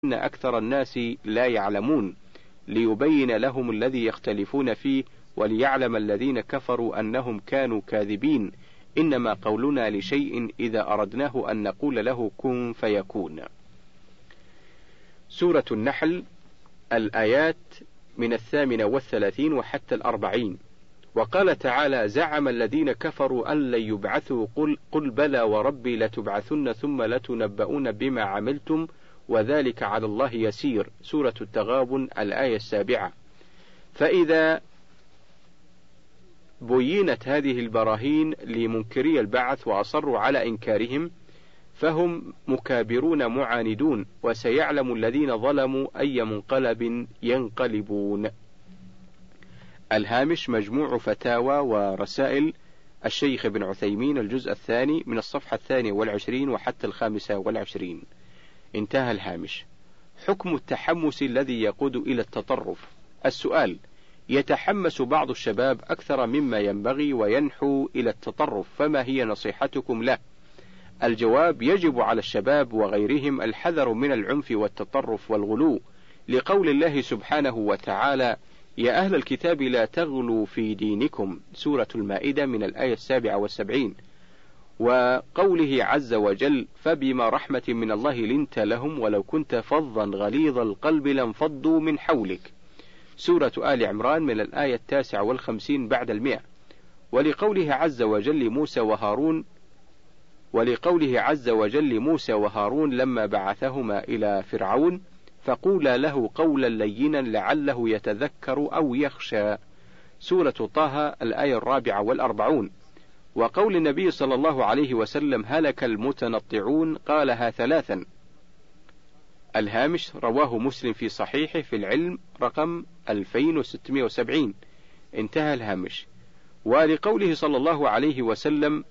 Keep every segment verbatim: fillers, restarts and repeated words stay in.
إن أكثر الناس لا يعلمون، ليبين لهم الذي يختلفون فيه وليعلم الذين كفروا أنهم كانوا كاذبين. إنما قولنا لشيء إذا أردناه أن نقول له كن فيكون. سورة النحل، الآيات من الثامنة والثلاثين وحتى الأربعين. وقال تعالى: زعم الذين كفروا أن لن يبعثوا قل, قل بلى وربي لتبعثن ثم لتنبؤون بما عملتم وذلك على الله يسير. سورة التغابن، الآية السابعة. فإذا بينت هذه البراهين لمنكري البعث وأصروا على إنكارهم فهم مكابرون معاندون، وسيعلم الذين ظلموا أي منقلب ينقلبون. الهامش، مجموع فتاوى ورسائل الشيخ ابن عثيمين، الجزء الثاني، من الصفحة الثانية والعشرين وحتى الخامسة والعشرين. انتهى الهامش. حكم التحمس الذي يقود إلى التطرف. السؤال: يتحمس بعض الشباب أكثر مما ينبغي وينحو إلى التطرف، فما هي نصيحتكم له؟ الجواب: يجب على الشباب وغيرهم الحذر من العنف والتطرف والغلو، لقول الله سبحانه وتعالى: يا أهل الكتاب لا تغلوا في دينكم. سورة المائدة من الآية السابعة والسبعين. وقوله عز وجل: فبما رحمة من الله لنت لهم ولو كنت فظا غليظ القلب لانفضوا من حولك. سورة آل عمران من الآية التاسعة والخمسين بعد المئة. ولقوله عز وجل موسى وهارون ولقوله عز وجل موسى وهارون لما بعثهما إلى فرعون: فقولا له قولا لينا لعله يتذكر أو يخشى. سورة طه، الآية الرابعة والأربعون. وقول النبي صلى الله عليه وسلم: هلك المتنطعون، قالها ثلاثا. الهامش، رواه مسلم في صحيحه في العلم رقم ألفين وستمائة وسبعين. انتهى الهامش. ولقوله صلى الله عليه وسلم: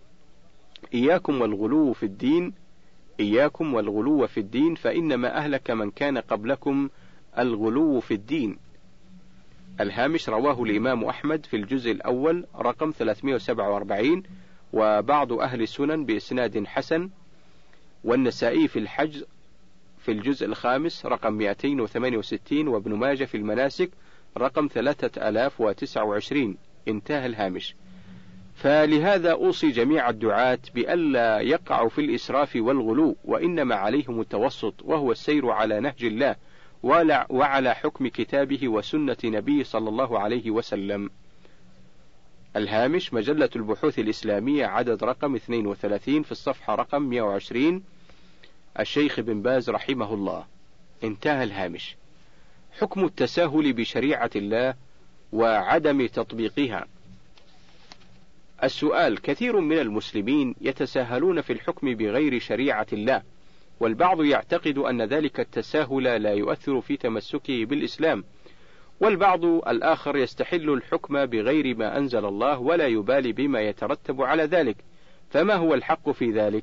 إياكم والغلو في الدين إياكم والغلو في الدين فإنما أهلك من كان قبلكم الغلو في الدين. الهامش، رواه الإمام أحمد في الجزء الأول رقم ثلاثمائة وسبعة وأربعين، وبعض أهل السنن بإسناد حسن، والنسائي في الحج في الجزء الخامس رقم مئتين وثمانية وستين، وابن ماجه في المناسك رقم ثلاثة آلاف وتسعة وعشرين. انتهى الهامش. فلهذا أوصي جميع الدعاة بألا يقعوا في الإسراف والغلو، وإنما عليهم التوسط، وهو السير على نهج الله وعلى حكم كتابه وسنة نبيه صلى الله عليه وسلم. الهامش، مجلة البحوث الإسلامية، عدد رقم اثنين وثلاثين، في الصفحة رقم مئة وعشرين، الشيخ بن باز رحمه الله. انتهى الهامش. حكم التساهل بشريعة الله وعدم تطبيقها. السؤال: كثير من المسلمين يتساهلون في الحكم بغير شريعة الله، والبعض يعتقد أن ذلك التساهل لا يؤثر في تمسكه بالإسلام، والبعض الآخر يستحل الحكم بغير ما أنزل الله ولا يبالي بما يترتب على ذلك، فما هو الحق في ذلك؟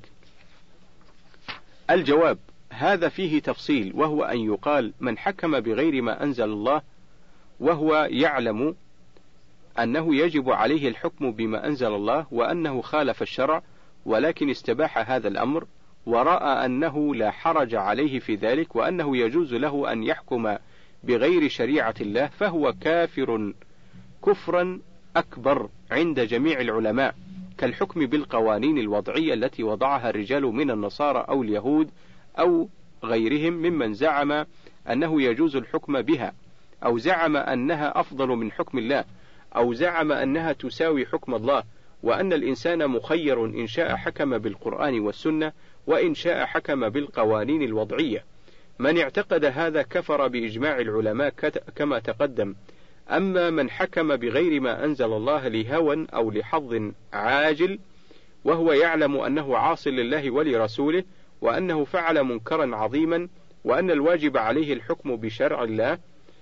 الجواب: هذا فيه تفصيل، وهو أن يقال: من حكم بغير ما أنزل الله وهو يعلم أنه يجب عليه الحكم بما أنزل الله وأنه خالف الشرع، ولكن استباح هذا الأمر ورأى أنه لا حرج عليه في ذلك وأنه يجوز له أن يحكم بغير شريعة الله، فهو كافر كفرا أكبر عند جميع العلماء، كالحكم بالقوانين الوضعية التي وضعها الرجال من النصارى أو اليهود أو غيرهم ممن زعم أنه يجوز الحكم بها، أو زعم أنها أفضل من حكم الله، أو زعم أنها تساوي حكم الله، وأن الإنسان مخير إن شاء حكم بالقرآن والسنة وإن شاء حكم بالقوانين الوضعية. من اعتقد هذا كفر بإجماع العلماء كما تقدم. أما من حكم بغير ما أنزل الله لهوى أو لحظ عاجل وهو يعلم أنه عاص لله ولرسوله وأنه فعل منكرا عظيما وأن الواجب عليه الحكم بشرع الله،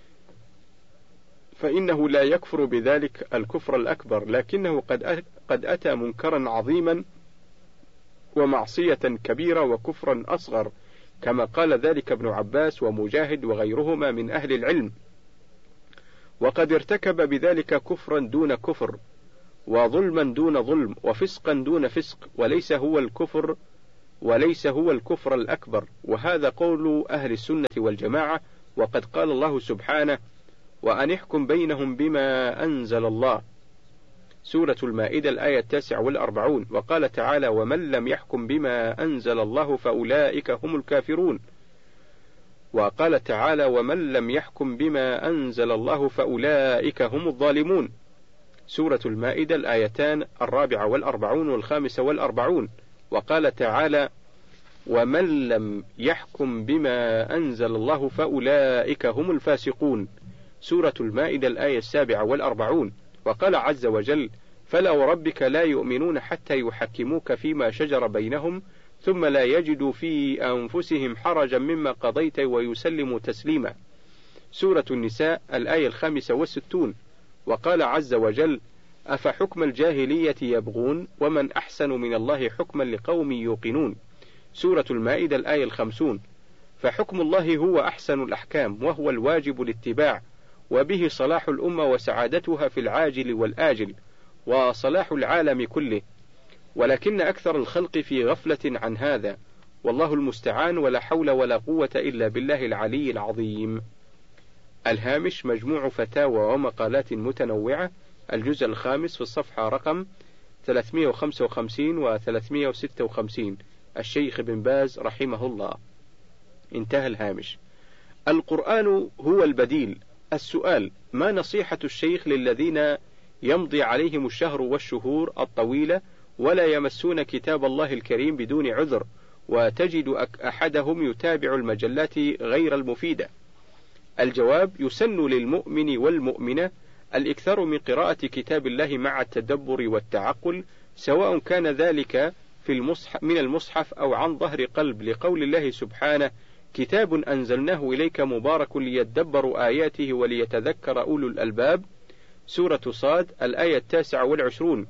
فإنه لا يكفر بذلك الكفر الأكبر، لكنه قد قد أتى منكرا عظيما ومعصية كبيرة وكفرا أصغر، كما قال ذلك ابن عباس ومجاهد وغيرهما من أهل العلم، وقد ارتكب بذلك كفرا دون كفر، وظلما دون ظلم، وفسقا دون فسق، وليس هو الكفر وليس هو الكفر الأكبر، وهذا قول أهل السنة والجماعة. وقد قال الله سبحانه: وأن احكم بينهم بما أنزل الله، سورة المائدة الآية التاسعة والأربعون. وقال تعالى: ومن لم يحكم بما أنزل الله فأولئك هم الكافرون. وقال تعالى: ومن لم يحكم بما أنزل الله فأولئك هم الظالمون، سورة المائدة الآيتان الرابعة والأربعون والخامسة والأربعون. وقال تعالى: ومن لم يحكم بما أنزل الله فأولئك هم الفاسقون، سورة المائدة الآية السابعة والأربعون. وقال عز وجل: فلا وربك لا يؤمنون حتى يحكموك فيما شجر بينهم ثم لا يجدوا في أنفسهم حرجا مما قضيت ويسلموا تسليما، سورة النساء الآية الخامسة والستون. وقال عز وجل: أفحكم الجاهلية يبغون ومن أحسن من الله حكما لقوم يوقنون، سورة المائدة الآية الخمسون. فحكم الله هو أحسن الأحكام، وهو الواجب الاتباع، وبه صلاح الأمة وسعادتها في العاجل والآجل، وصلاح العالم كله، ولكن أكثر الخلق في غفلة عن هذا، والله المستعان، ولا حول ولا قوة إلا بالله العلي العظيم. الهامش: مجموع فتاوى ومقالات متنوعة، الجزء الخامس، في الصفحة رقم ثلاثمائة وخمسة وخمسين و ثلاثمائة وستة وخمسين، الشيخ بن باز رحمه الله. انتهى الهامش. القرآن هو البديل. السؤال: ما نصيحة الشيخ للذين يمضي عليهم الشهر والشهور الطويلة ولا يمسون كتاب الله الكريم بدون عذر، وتجد أحدهم يتابع المجلات غير المفيدة؟ الجواب: يسن للمؤمن والمؤمنة الإكثار من قراءة كتاب الله مع التدبر والتعقل، سواء كان ذلك في المصحف من المصحف أو عن ظهر قلب، لقول الله سبحانه: كتاب أنزلناه إليك مبارك ليدبروا آياته وليتذكر أولو الألباب، سورة صاد الآية التاسعة والعشرون.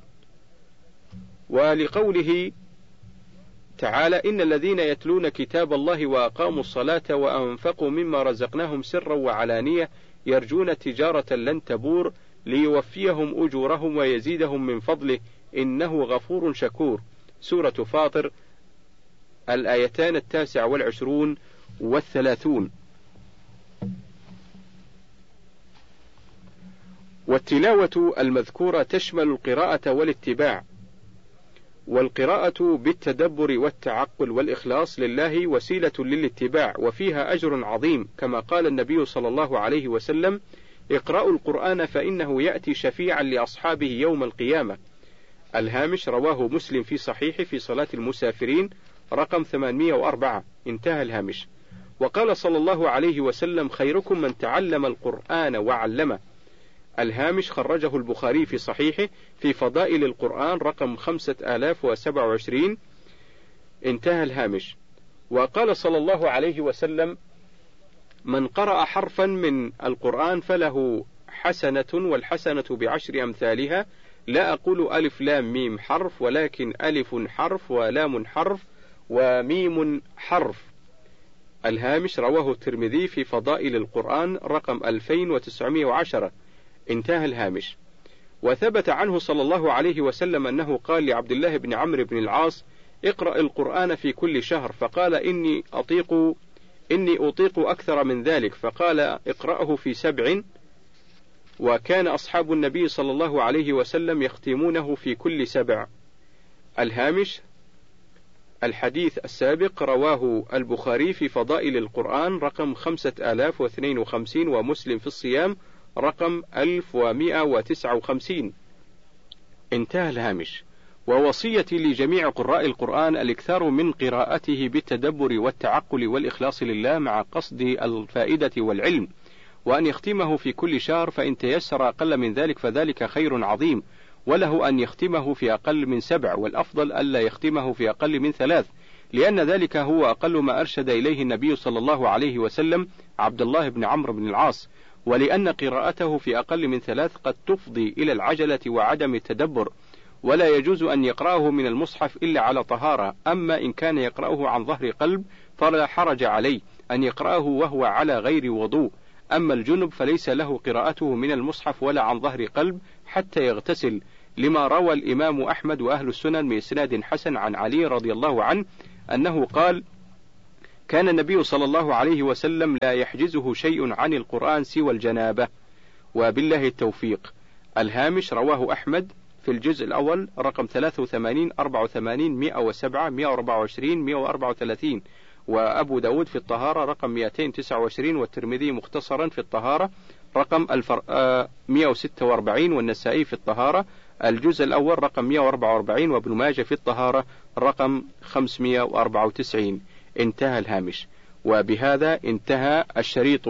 ولقوله تعالى: إن الذين يتلون كتاب الله وأقاموا الصلاة وأنفقوا مما رزقناهم سرا وعلانية يرجون تجارة لن تبور ليوفيهم أجورهم ويزيدهم من فضله إنه غفور شكور، سورة فاطر الآيتان التاسعة والعشرون والثلاثون. والتلاوة المذكورة تشمل القراءة والاتباع، والقراءة بالتدبر والتعقل والإخلاص لله وسيلة للاتباع، وفيها أجر عظيم، كما قال النبي صلى الله عليه وسلم: اقرأوا القرآن فإنه يأتي شفيعا لأصحابه يوم القيامة. الهامش: رواه مسلم في صحيح في صلاة المسافرين رقم ثمانمائة وأربعة. انتهى الهامش. وقال صلى الله عليه وسلم: خيركم من تعلم القرآن وعلمه. الهامش: خرجه البخاري في صحيحه في فضائل القرآن رقم خمسة آلاف وسبعة وعشرين. انتهى الهامش. وقال صلى الله عليه وسلم: من قرأ حرفا من القرآن فله حسنة، والحسنة بعشر أمثالها، لا أقول ألف لام ميم حرف، ولكن ألف حرف ولام حرف وميم حرف. الهامش: رواه الترمذي في فضائل القرآن رقم ألفين وتسعمائة وعشرة. انتهى الهامش. وثبت عنه صلى الله عليه وسلم أنه قال لعبد الله بن عمرو بن العاص: اقرأ القرآن في كل شهر، فقال: إني أطيق إني أطيق أكثر من ذلك، فقال: اقرأه في سبع. وكان أصحاب النبي صلى الله عليه وسلم يختمونه في كل سبع. الهامش: الحديث السابق رواه البخاري في فضائل القرآن رقم خمسة آلاف واثنين وخمسين، ومسلم في الصيام رقم ألف ومائة وتسعة وخمسين. انتهى الهامش. ووصيتي لجميع قراء القرآن الإكثار من قراءته بالتدبر والتعقل والإخلاص لله مع قصد الفائدة والعلم، وأن يختمه في كل شهر، فإن تيسر أقل من ذلك فذلك خير عظيم، وله أن يختمه في أقل من سبع، والأفضل ألا يختمه في أقل من ثلاث، لأن ذلك هو أقل ما أرشد إليه النبي صلى الله عليه وسلم عبد الله بن عمرو بن العاص، ولأن قراءته في أقل من ثلاث قد تفضي إلى العجلة وعدم التدبر، ولا يجوز أن يقرأه من المصحف إلا على طهارة. أما إن كان يقرأه عن ظهر قلب فلا حرج عليه أن يقرأه وهو على غير وضوء. أما الجنب فليس له قراءته من المصحف ولا عن ظهر قلب حتى يغتسل، لما روى الإمام أحمد وأهل السنن بإسناد حسن عن علي رضي الله عنه أنه قال: كان النبي صلى الله عليه وسلم لا يحجزه شيء عن القرآن سوى الجنابة، وبالله التوفيق. الهامش: رواه أحمد في الجزء الأول رقم ثلاثة وثمانين أربعة وثمانين مئة وسبعة مئة وأربعة وعشرين مئة وأربعة وثلاثين، وأبو داود في الطهارة رقم مئتين وتسعة وعشرين، والترمذي مختصرا في الطهارة رقم مئة وستة وأربعين، والنسائي في الطهارة الجزء الأول رقم مئة وأربعة وأربعين، وابن ماجه في الطهارة رقم خمسمئة وأربعة وتسعين. انتهى الهامش. وبهذا انتهى الشريط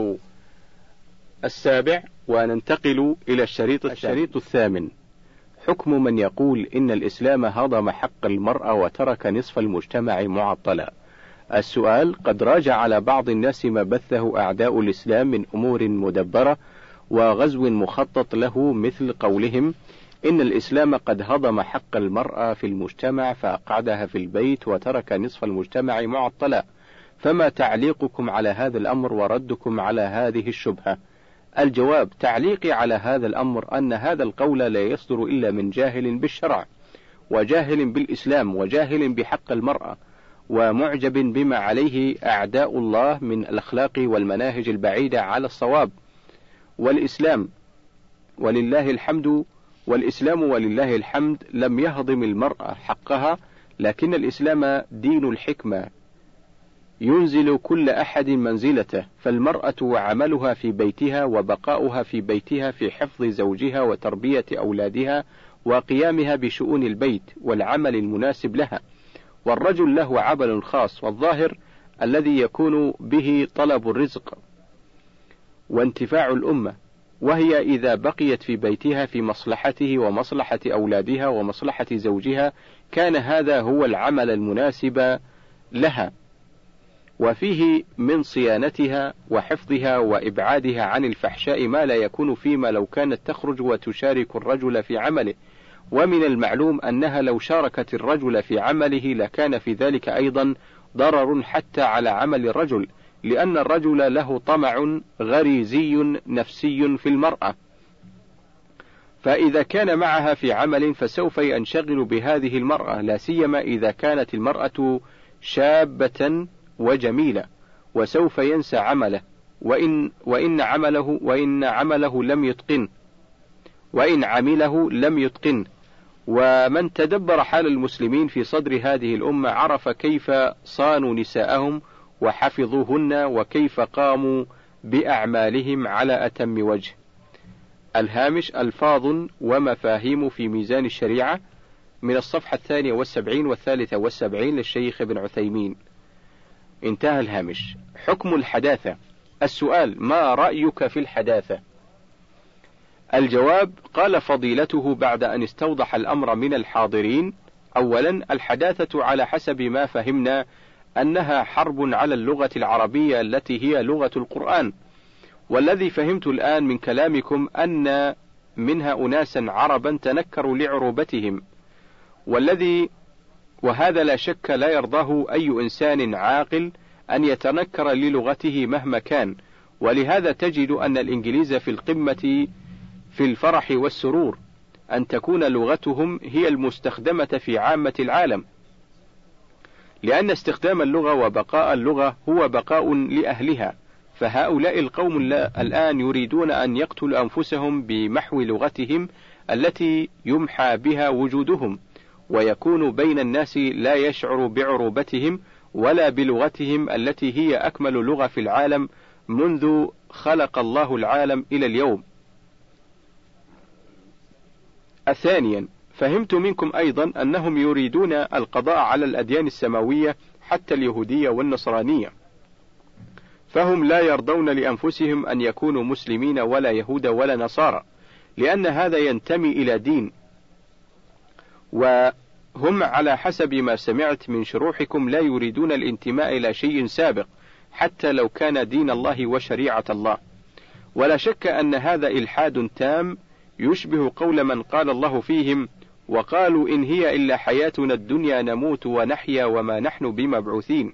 السابع، وننتقل إلى الشريط الشريط الثامن. حكم من يقول إن الإسلام هضم حق المرأة وترك نصف المجتمع معطلا. السؤال: قد راجع على بعض الناس ما بثه أعداء الإسلام من أمور مدبرة وغزو مخطط له، مثل قولهم إن الإسلام قد هضم حق المرأة في المجتمع فأقعدها في البيت وترك نصف المجتمع معطلا. فما تعليقكم على هذا الأمر وردكم على هذه الشبهة؟ الجواب: تعليقي على هذا الأمر أن هذا القول لا يصدر إلا من جاهل بالشرع، وجاهل بالإسلام، وجاهل بحق المرأة، ومعجب بما عليه أعداء الله من الأخلاق والمناهج البعيدة على الصواب. والإسلام ولله الحمد والإسلام ولله الحمد لم يهضم المرأة حقها، لكن الإسلام دين الحكمة ينزل كل أحد منزلته، فالمرأة وعملها في بيتها وبقاؤها في بيتها في حفظ زوجها وتربية أولادها وقيامها بشؤون البيت والعمل المناسب لها، والرجل له عمل خاص والظاهر الذي يكون به طلب الرزق وانتفاع الأمة، وهي إذا بقيت في بيتها في مصلحته ومصلحة أولادها ومصلحة زوجها كان هذا هو العمل المناسب لها، وفيه من صيانتها وحفظها وإبعادها عن الفحشاء ما لا يكون فيما لو كانت تخرج وتشارك الرجل في عمله. ومن المعلوم أنها لو شاركت الرجل في عمله لكان في ذلك أيضا ضرر حتى على عمل الرجل، لأن الرجل له طمع غريزي نفسي في المرأة، فإذا كان معها في عمل فسوف ينشغل بهذه المرأة، لا سيما إذا كانت المرأة شابة وجميلة، وسوف ينسى عمله وإن وإن عمله وإن عمله لم يتقن وإن عمله لم يتقن. ومن تدبر حال المسلمين في صدر هذه الأمة عرف كيف صانوا نساءهم وحفظوهن وكيف قاموا بأعمالهم على أتم وجه. الهامش: ألفاظ ومفاهيم في ميزان الشريعة، من الصفحة الثانية والسبعين والثالثة والسبعين للشيخ ابن عثيمين. انتهى الهامش. حكم الحداثة. السؤال: ما رأيك في الحداثة؟ الجواب: قال فضيلته بعد أن استوضح الأمر من الحاضرين: أولا، الحداثة على حسب ما فهمنا أنها حرب على اللغة العربية التي هي لغة القرآن، والذي فهمت الآن من كلامكم أن منها أناسا عربا تنكروا لعروبتهم، والذي وهذا لا شك لا يرضاه أي إنسان عاقل أن يتنكر للغته مهما كان، ولهذا تجد أن الإنجليز في القمة في الفرح والسرور أن تكون لغتهم هي المستخدمة في عامة العالم، لأن استخدام اللغة وبقاء اللغة هو بقاء لأهلها. فهؤلاء القوم الآن يريدون أن يقتلوا أنفسهم بمحو لغتهم التي يمحى بها وجودهم، ويكون بين الناس لا يشعر بعروبتهم ولا بلغتهم التي هي أكمل لغة في العالم منذ خلق الله العالم إلى اليوم. ثانيا، فهمت منكم أيضا أنهم يريدون القضاء على الأديان السماوية حتى اليهودية والنصرانية، فهم لا يرضون لأنفسهم أن يكونوا مسلمين ولا يهود ولا نصارى، لأن هذا ينتمي إلى دين، وهم على حسب ما سمعت من شروحكم لا يريدون الانتماء إلى شيء سابق حتى لو كان دين الله وشريعة الله. ولا شك أن هذا إلحاد تام يشبه قول من قال الله فيهم: وقالوا إن هي إلا حياتنا الدنيا نموت ونحيا وما نحن بمبعوثين.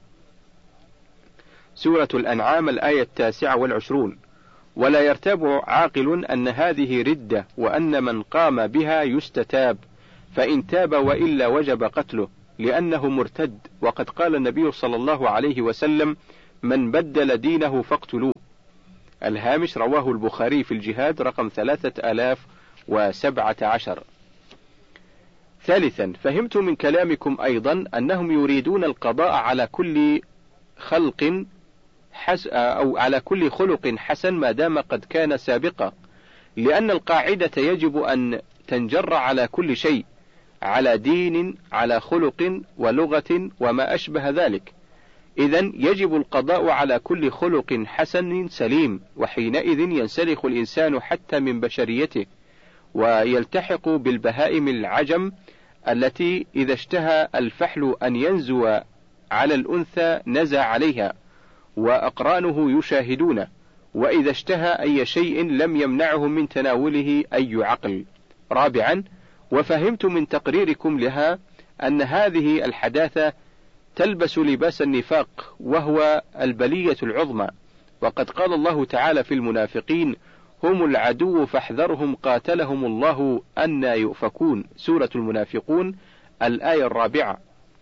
سورة الأنعام الآية التاسعة والعشرون. ولا يرتاب عاقل أن هذه ردة، وأن من قام بها يستتاب، فإن تاب وإلا وجب قتله، لأنه مرتد، وقد قال النبي صلى الله عليه وسلم: من بدل دينه فاقتلوه. الهامش رواه البخاري في الجهاد رقم ثلاثة آلاف وسبعة عشر. ثالثا، فهمت من كلامكم أيضا أنهم يريدون القضاء على كل خلق حس أو على كل خلق حسن ما دام قد كان سابقا، لأن القاعدة يجب أن تنجر على كل شيء، على دين، على خلق ولغة وما أشبه ذلك. إذن يجب القضاء على كل خلق حسن سليم، وحينئذ ينسلخ الإنسان حتى من بشريته، ويلتحق بالبهائم العجم التي إذا اشتهى الفحل أن ينزو على الأنثى نزى عليها، وأقرانه يشاهدونه، وإذا اشتهى أي شيء لم يمنعه من تناوله أي عقل. رابعا، وفهمت من تقريركم لها أن هذه الحداثة تلبس لباس النفاق، وهو البلية العظمى، وقد قال الله تعالى في المنافقين: هم العدو فاحذرهم قاتلهم الله أنى يؤفكون، سورة المنافقون الآية الرابعة.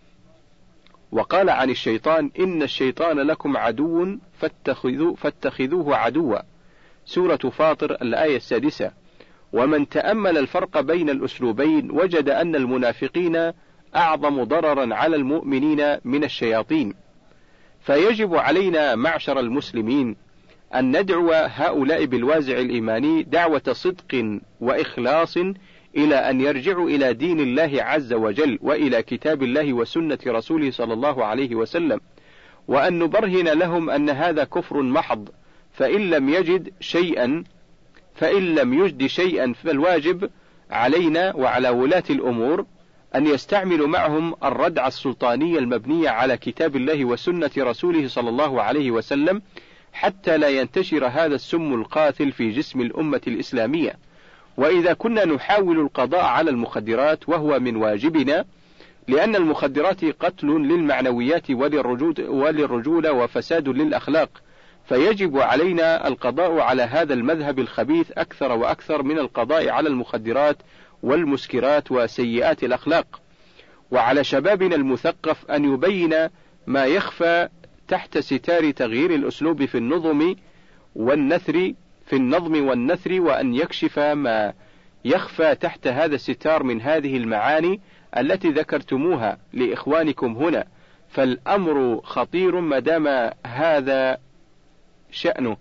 وقال عن الشيطان: إن الشيطان لكم عدو فاتخذوه, فاتخذوه عدوا، سورة فاطر الآية السادسة. ومن تأمل الفرق بين الأسلوبين وجد أن المنافقين أعظم ضررا على المؤمنين من الشياطين، فيجب علينا معشر المسلمين أن ندعو هؤلاء بالوازع الإيماني دعوة صدق وإخلاص إلى أن يرجعوا إلى دين الله عز وجل، وإلى كتاب الله وسنة رسوله صلى الله عليه وسلم، وأن نبرهن لهم أن هذا كفر محض، فإن لم يجد شيئا فإن لم يجد شيئا فالواجب علينا وعلى ولاة الأمور أن يستعملوا معهم الردع السلطاني المبني على كتاب الله وسنة رسوله صلى الله عليه وسلم، حتى لا ينتشر هذا السم القاتل في جسم الأمة الإسلامية. وإذا كنا نحاول القضاء على المخدرات وهو من واجبنا، لأن المخدرات قتل للمعنويات وللرجولة وفساد للأخلاق، فيجب علينا القضاء على هذا المذهب الخبيث أكثر وأكثر من القضاء على المخدرات والمسكرات وسيئات الأخلاق. وعلى شبابنا المثقف أن يبين ما يخفى تحت ستار تغيير الأسلوب في النظم والنثر في النظم والنثر، وأن يكشف ما يخفى تحت هذا الستار من هذه المعاني التي ذكرتموها لإخوانكم هنا. فالأمر خطير ما دام هذا شأنه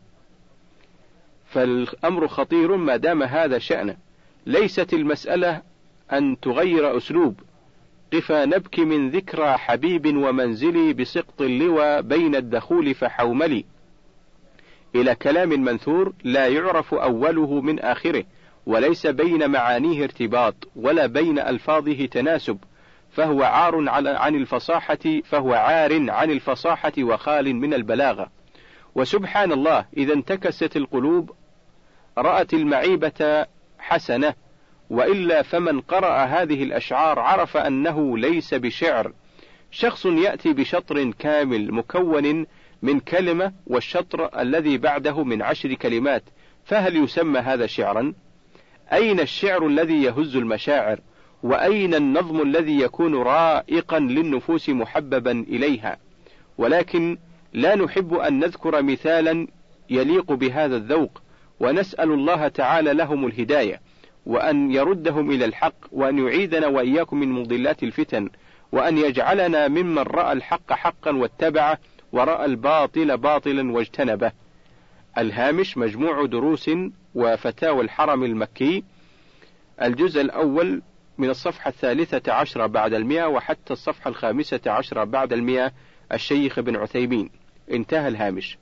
فالأمر خطير ما دام هذا شأنه. ليست المسألة أن تغير أسلوب. قفا نبكي من ذكرى حبيب ومنزلي بسقط اللوى بين الدخول فحوملي، إلى كلام منثور لا يعرف أوله من آخره، وليس بين معانيه ارتباط ولا بين ألفاظه تناسب، فهو عار عن الفصاحة فهو عار عن الفصاحة وخال من البلاغة. وسبحان الله، إذا انتكست القلوب رأت المعيبة حسنة، وإلا فمن قرأ هذه الأشعار عرف أنه ليس بشعر. شخص يأتي بشطر كامل مكون من كلمة، والشطر الذي بعده من عشر كلمات، فهل يسمى هذا شعرا؟ أين الشعر الذي يهز المشاعر؟ وأين النظم الذي يكون رائقا للنفوس محببا إليها؟ ولكن لا نحب أن نذكر مثالا يليق بهذا الذوق، ونسأل الله تعالى لهم الهداية، وأن يردهم إلى الحق، وأن يعيدنا وإياكم من مضلات الفتن، وأن يجعلنا ممن رأى الحق حقا واتبعه، ورأى الباطل باطلا واجتنبه. الهامش مجموع دروس وفتاوى الحرم المكي، الجزء الأول من الصفحة الثالثة عشرة بعد المئة وحتى الصفحة الخامسة عشرة بعد المئة، الشيخ ابن عثيمين. انتهى الهامش.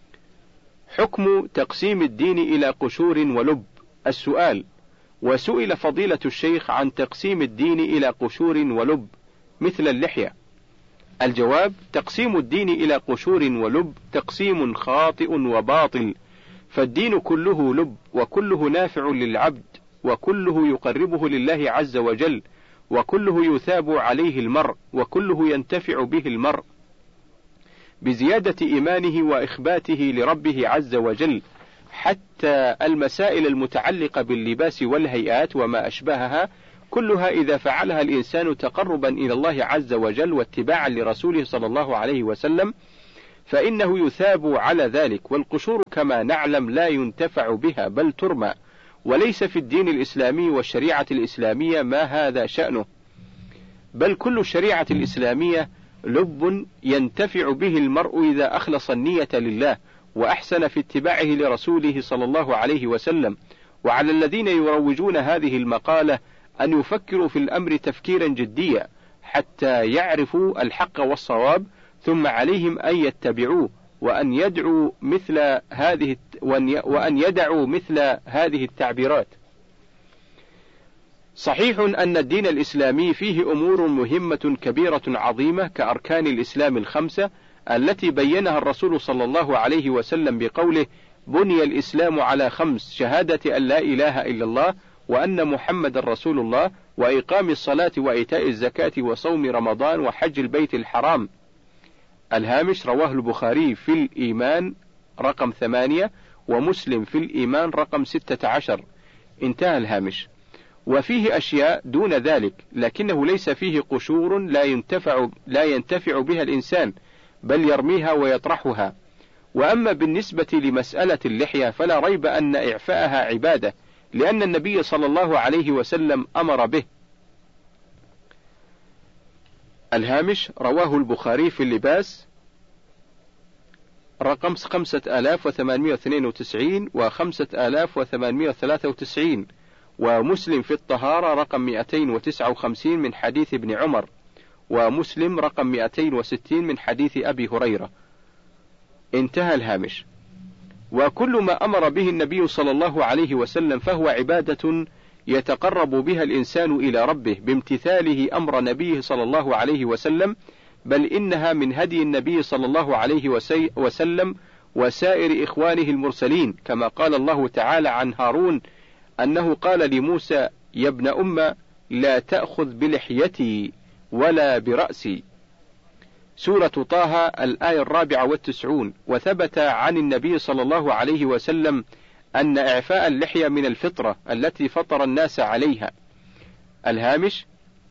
حكم تقسيم الدين إلى قشور ولب. السؤال: وسئل فضيلة الشيخ عن تقسيم الدين إلى قشور ولب مثل اللحية. الجواب: تقسيم الدين إلى قشور ولب تقسيم خاطئ وباطل، فالدين كله لب، وكله نافع للعبد، وكله يقربه لله عز وجل، وكله يثاب عليه المرء، وكله ينتفع به المرء بزيادة إيمانه وإخباته لربه عز وجل، حتى المسائل المتعلقة باللباس والهيئات وما أشبهها كلها إذا فعلها الإنسان تقربا إلى الله عز وجل واتباعا لرسوله صلى الله عليه وسلم فإنه يثاب على ذلك. والقشور كما نعلم لا ينتفع بها بل ترمى، وليس في الدين الإسلامي والشريعة الإسلامية ما هذا شأنه، بل كل الشريعة الإسلامية لب ينتفع به المرء إذا أخلص النية لله وأحسن في اتباعه لرسوله صلى الله عليه وسلم. وعلى الذين يروجون هذه المقالة أن يفكروا في الأمر تفكيرا جديا حتى يعرفوا الحق والصواب، ثم عليهم أن يتبعوه وأن يدعوا مثل هذه وأن يدعوا مثل هذه التعبيرات. صحيح أن الدين الإسلامي فيه أمور مهمة كبيرة عظيمة كأركان الإسلام الخمسة التي بينها الرسول صلى الله عليه وسلم بقوله: بني الإسلام على خمس: شهادة أن لا إله إلا الله وأن محمد رسول الله، وإقام الصلاة وإيتاء الزكاة وصوم رمضان وحج البيت الحرام. الهامش: رواه البخاري في الإيمان رقم ثمانية، ومسلم في الإيمان رقم ستة عشر. انتهى الهامش. وفيه أشياء دون ذلك لكنه ليس فيه قشور لا ينتفع, لا ينتفع بها الإنسان بل يرميها ويطرحها. وأما بالنسبة لمسألة اللحية فلا ريب أن إعفاءها عبادة، لأن النبي صلى الله عليه وسلم أمر به. الهامش: رواه البخاري في اللباس رقم خمسة آلاف وثمانمائة واثنين وتسعين وخمسة آلاف وثمانمائة وثلاثة وتسعين، ومسلم في الطهارة رقم مئتين وتسعة وخمسين من حديث ابن عمر، ومسلم رقم مئتين وستين من حديث أبي هريرة. انتهى الهامش. وكل ما أمر به النبي صلى الله عليه وسلم فهو عبادة يتقرب بها الإنسان إلى ربه بامتثاله أمر نبيه صلى الله عليه وسلم، بل إنها من هدي النبي صلى الله عليه وسلم وسائر إخوانه المرسلين، كما قال الله تعالى عن هارون أنه قال لموسى: يا ابن أم لا تأخذ بلحيتي ولا برأسي. سورة طه الآية الرابعة والتسعون. وثبت عن النبي صلى الله عليه وسلم أن إعفاء اللحية من الفطرة التي فطر الناس عليها. الهامش: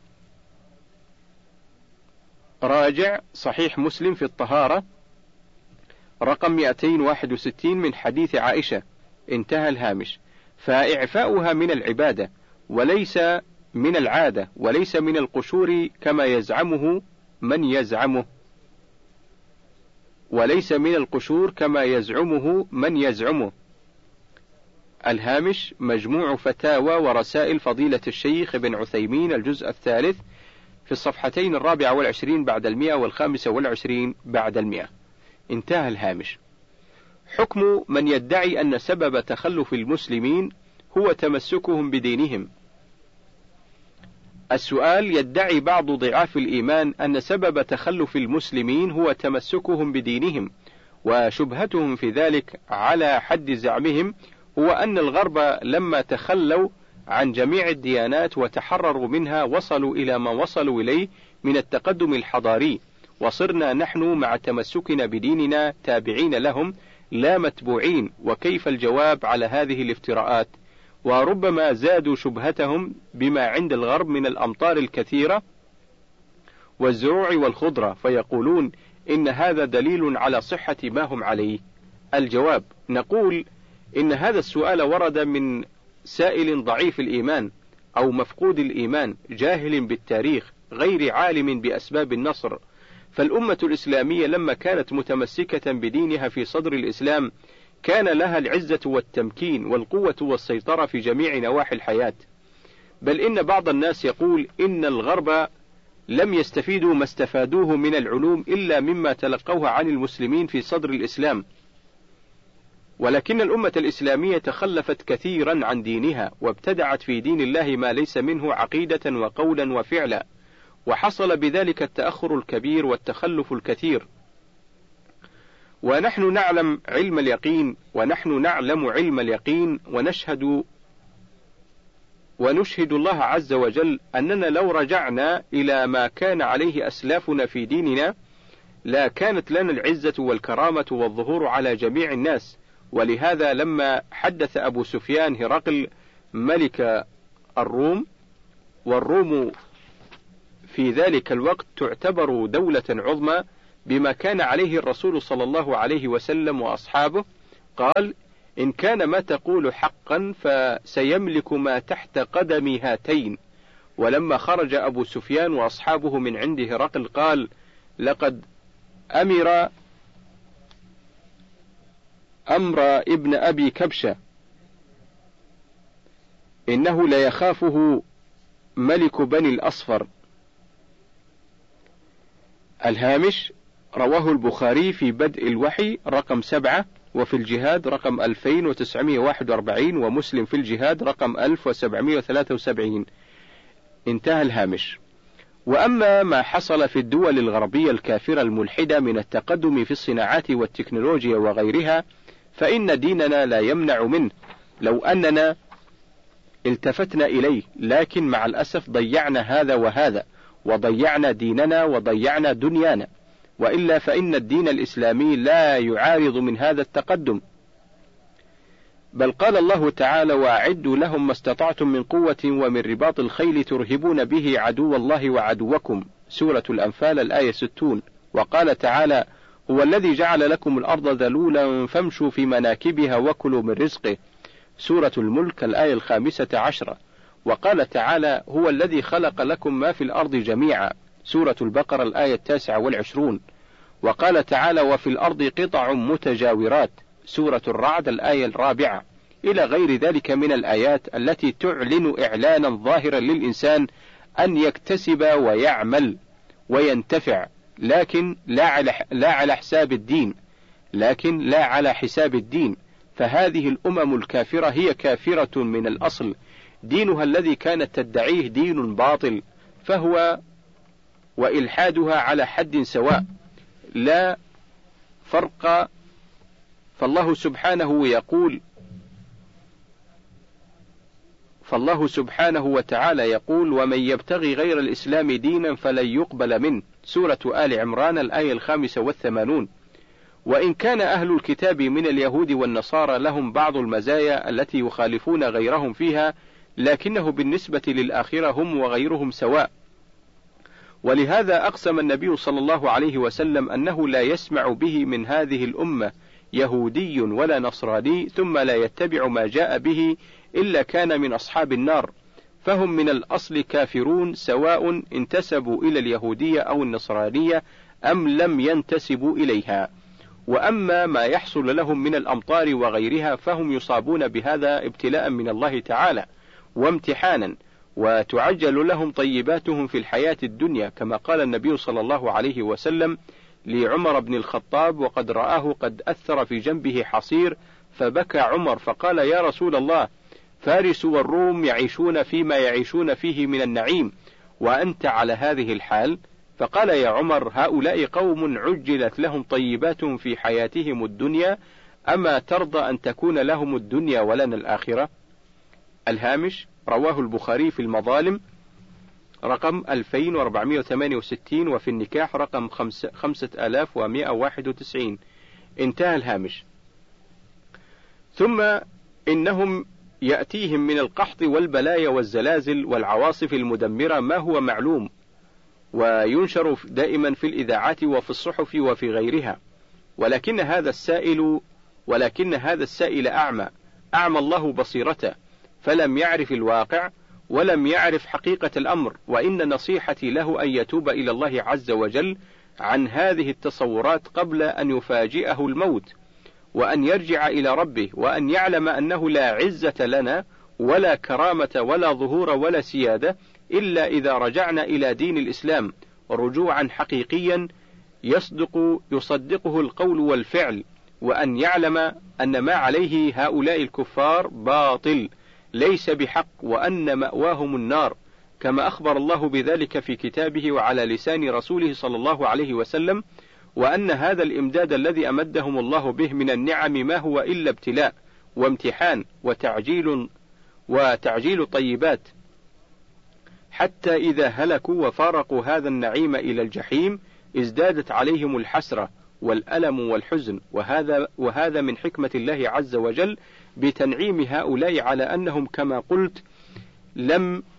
راجع صحيح مسلم في الطهارة رقم مئتين وواحد وستين من حديث عائشة. انتهى الهامش. فإعفاؤها من العبادة وليس من العادة وليس من القشور كما يزعمه من يزعمه وليس من القشور كما يزعمه من يزعمه. الهامش: مجموع فتاوى ورسائل فضيلة الشيخ ابن عثيمين الجزء الثالث في الصفحتين الرابعة والعشرين بعد المئة والخامسة والعشرين بعد المئة. انتهى الهامش. حكم من يدعي أن سبب تخلف المسلمين هو تمسكهم بدينهم. السؤال: يدعي بعض ضعاف الإيمان أن سبب تخلف المسلمين هو تمسكهم بدينهم، وشبهتهم في ذلك على حد زعمهم هو أن الغرب لما تخلوا عن جميع الديانات وتحرروا منها وصلوا إلى ما وصلوا إليه من التقدم الحضاري، وصرنا نحن مع تمسكنا بديننا تابعين لهم لا متبوعين. وكيف الجواب على هذه الافتراءات؟ وربما زادوا شبهتهم بما عند الغرب من الأمطار الكثيرة والزروع والخضرة، فيقولون إن هذا دليل على صحة ما هم عليه. الجواب: نقول إن هذا السؤال ورد من سائل ضعيف الإيمان أو مفقود الإيمان جاهل بالتاريخ غير عالم بأسباب النصر. فالأمة الإسلامية لما كانت متمسكة بدينها في صدر الإسلام كان لها العزة والتمكين والقوة والسيطرة في جميع نواحي الحياة. بل إن بعض الناس يقول إن الغرب لم يستفيدوا ما استفادوه من العلوم إلا مما تلقوه عن المسلمين في صدر الإسلام، ولكن الأمة الإسلامية تخلفت كثيرا عن دينها وابتدعت في دين الله ما ليس منه عقيدة وقولا وفعلا، وحصل بذلك التأخر الكبير والتخلف الكثير. ونحن نعلم علم اليقين ونحن نعلم علم اليقين ونشهد ونشهد الله عز وجل أننا لو رجعنا إلى ما كان عليه أسلافنا في ديننا لا كانت لنا العزة والكرامة والظهور على جميع الناس. ولهذا لما حدث أبو سفيان هرقل ملك الروم والروم في ذلك الوقت تعتبر دولة عظمى بما كان عليه الرسول صلى الله عليه وسلم وأصحابه. قال: إن كان ما تقول حقا فسيملك ما تحت قدم هاتين. ولما خرج أبو سفيان وأصحابه من عند هرقل قال: لقد أمر أمر ابن أبي كبشة إنه لا يخافه ملك بني الأصفر. الهامش: رواه البخاري في بدء الوحي رقم سبعة، وفي الجهاد رقم ألفين وتسعمائة وواحد وأربعين، ومسلم في الجهاد رقم ألف وسبعمائة وثلاثة وسبعين. انتهى الهامش. وأما ما حصل في الدول الغربية الكافرة الملحدة من التقدم في الصناعات والتكنولوجيا وغيرها فإن ديننا لا يمنع منه لو أننا التفتنا إليه، لكن مع الأسف ضيعنا هذا وهذا، وضيعنا ديننا وضيعنا دنيانا، وإلا فإن الدين الإسلامي لا يعارض من هذا التقدم. بل قال الله تعالى: وأعدوا لهم ما استطعتم من قوة ومن رباط الخيل ترهبون به عدو الله وعدوكم. سورة الأنفال الآية ستون. وقال تعالى: هو الذي جعل لكم الأرض ذلولا فامشوا في مناكبها وكلوا من رزقه. سورة الملك الآية الخامسة عشرة. وقال تعالى: هو الذي خلق لكم ما في الأرض جميعا. سورة البقرة الآية التاسعة والعشرون. وقال تعالى: وفي الأرض قطع متجاورات. سورة الرعد الآية الرابعة، إلى غير ذلك من الآيات التي تعلن إعلانا ظاهرا للإنسان أن يكتسب ويعمل وينتفع، لكن لا على لا على حساب الدين، لكن لا على حساب الدين. فهذه الأمم الكافرة هي كافرة من الأصل، دينها الذي كانت تدعيه دين باطل، فهو وإلحادها على حد سواء لا فرق. فالله سبحانه يقول فالله سبحانه وتعالى يقول: ومن يبتغي غير الإسلام دينا فلن يقبل منه. سورة آل عمران الآية الخامسة والثمانون. وإن كان أهل الكتاب من اليهود والنصارى لهم بعض المزايا التي يخالفون غيرهم فيها، لكنه بالنسبة للآخرة هم وغيرهم سواء. ولهذا أقسم النبي صلى الله عليه وسلم أنه لا يسمع به من هذه الأمة يهودي ولا نصراني ثم لا يتبع ما جاء به إلا كان من أصحاب النار، فهم من الأصل كافرون سواء انتسبوا إلى اليهودية أو النصرانية أم لم ينتسبوا إليها. وأما ما يحصل لهم من الأمطار وغيرها فهم يصابون بهذا ابتلاء من الله تعالى وامتحانا، وتعجل لهم طيباتهم في الحياة الدنيا، كما قال النبي صلى الله عليه وسلم لعمر بن الخطاب وقد رآه قد أثر في جنبه حصير، فبكى عمر فقال: يا رسول الله، فارس والروم يعيشون فيما يعيشون فيه من النعيم وأنت على هذه الحال. فقال: يا عمر، هؤلاء قوم عجلت لهم طيباتهم في حياتهم الدنيا، أما ترضى أن تكون لهم الدنيا ولنا الآخرة؟ الهامش: رواه البخاري في المظالم رقم ألفين وأربعمائة وثمانية وستين، وفي النكاح رقم خمسة آلاف ومائة وواحد وتسعين. انتهى الهامش. ثم إنهم يأتيهم من القحط والبلايا والزلازل والعواصف المدمرة ما هو معلوم، وينشر دائما في الإذاعات وفي الصحف وفي غيرها، ولكن هذا السائل ولكن هذا السائل أعمى أعمى الله بصيرته، فلم يعرف الواقع ولم يعرف حقيقة الأمر. وإن نصيحتي له أن يتوب إلى الله عز وجل عن هذه التصورات قبل أن يفاجئه الموت، وأن يرجع إلى ربه، وأن يعلم أنه لا عزة لنا ولا كرامة ولا ظهور ولا سيادة إلا إذا رجعنا إلى دين الإسلام رجوعا حقيقيا يصدق يصدقه القول والفعل، وأن يعلم أن ما عليه هؤلاء الكفار باطل ليس بحق، وأن مأواهم النار، كما أخبر الله بذلك في كتابه وعلى لسان رسوله صلى الله عليه وسلم، وأن هذا الإمداد الذي أمدهم الله به من النعم ما هو إلا ابتلاء وامتحان وتعجيل وتعجيل طيبات، حتى إذا هلكوا وفارقوا هذا النعيم إلى الجحيم ازدادت عليهم الحسرة والألم والحزن. وهذا وهذا من حكمة الله عز وجل بتنعيم هؤلاء على أنهم كما قلت لم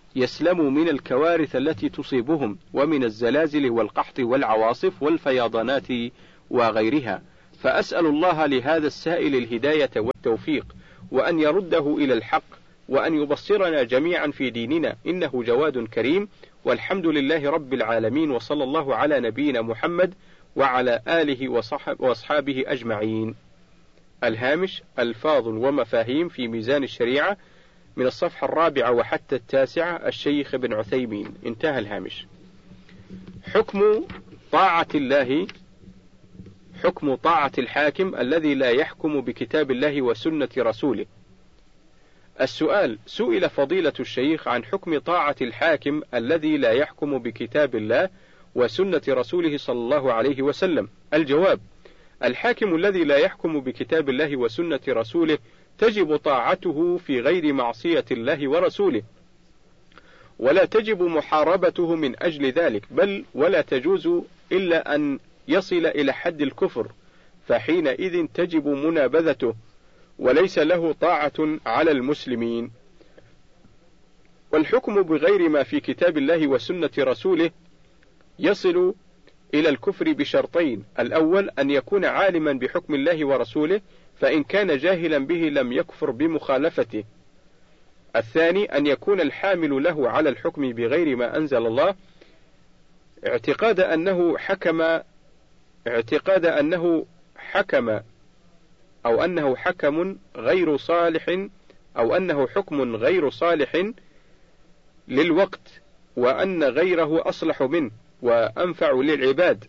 يسلموا من الكوارث التي تصيبهم ومن الزلازل والقحط والعواصف والفيضانات وغيرها. فأسأل الله لهذا السائل الهداية والتوفيق، وأن يرده إلى الحق، وأن يبصرنا جميعا في ديننا، إنه جواد كريم. والحمد لله رب العالمين، وصلى الله على نبينا محمد وعلى آله وأصحابه أجمعين. الهامش: ألفاظ ومفاهيم في ميزان الشريعة، من الصفحة الرابعة وحتى التاسعة، الشيخ ابن عثيمين. انتهى الهامش. حكم طاعة الله حكم طاعة الحاكم الذي لا يحكم بكتاب الله وسنة رسوله. السؤال: سئل فضيلة الشيخ عن حكم طاعة الحاكم الذي لا يحكم بكتاب الله وسنة رسوله صلى الله عليه وسلم. الجواب: الحاكم الذي لا يحكم بكتاب الله وسنة رسوله تجب طاعته في غير معصية الله ورسوله، ولا تجب محاربته من أجل ذلك، بل ولا تجوز إلا أن يصل إلى حد الكفر، فحينئذ تجب منابذته، وليس له طاعة على المسلمين. والحكم بغير ما في كتاب الله وسنة رسوله يصل إلى الكفر بشرطين: الأول أن يكون عالما بحكم الله ورسوله، فإن كان جاهلا به لم يكفر بمخالفته. الثاني أن يكون الحامل له على الحكم بغير ما أنزل الله اعتقاد أنه حكم اعتقاد أنه حكم أو أنه حكم غير صالح أو أنه حكم غير صالح للوقت، وأن غيره أصلح منه وأنفع للعباد.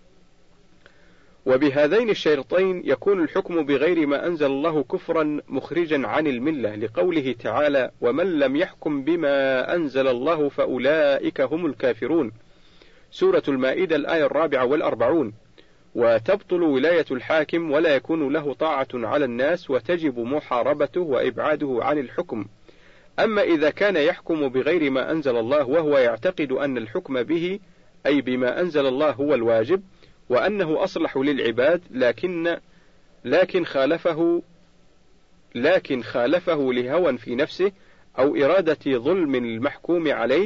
وبهذين الشرطين يكون الحكم بغير ما أنزل الله كفرا مخرجا عن الملة، لقوله تعالى: ومن لم يحكم بما أنزل الله فأولئك هم الكافرون، سورة المائدة الآية الرابعة والأربعون. وتبطل ولاية الحاكم ولا يكون له طاعة على الناس، وتجب محاربته وإبعاده عن الحكم. أما إذا كان يحكم بغير ما أنزل الله وهو يعتقد أن الحكم به أي بما أنزل الله هو الواجب، وأنه أصلح للعباد، لكن لكن خالفه لكن خالفه لهوى في نفسه أو إرادة ظلم المحكوم عليه،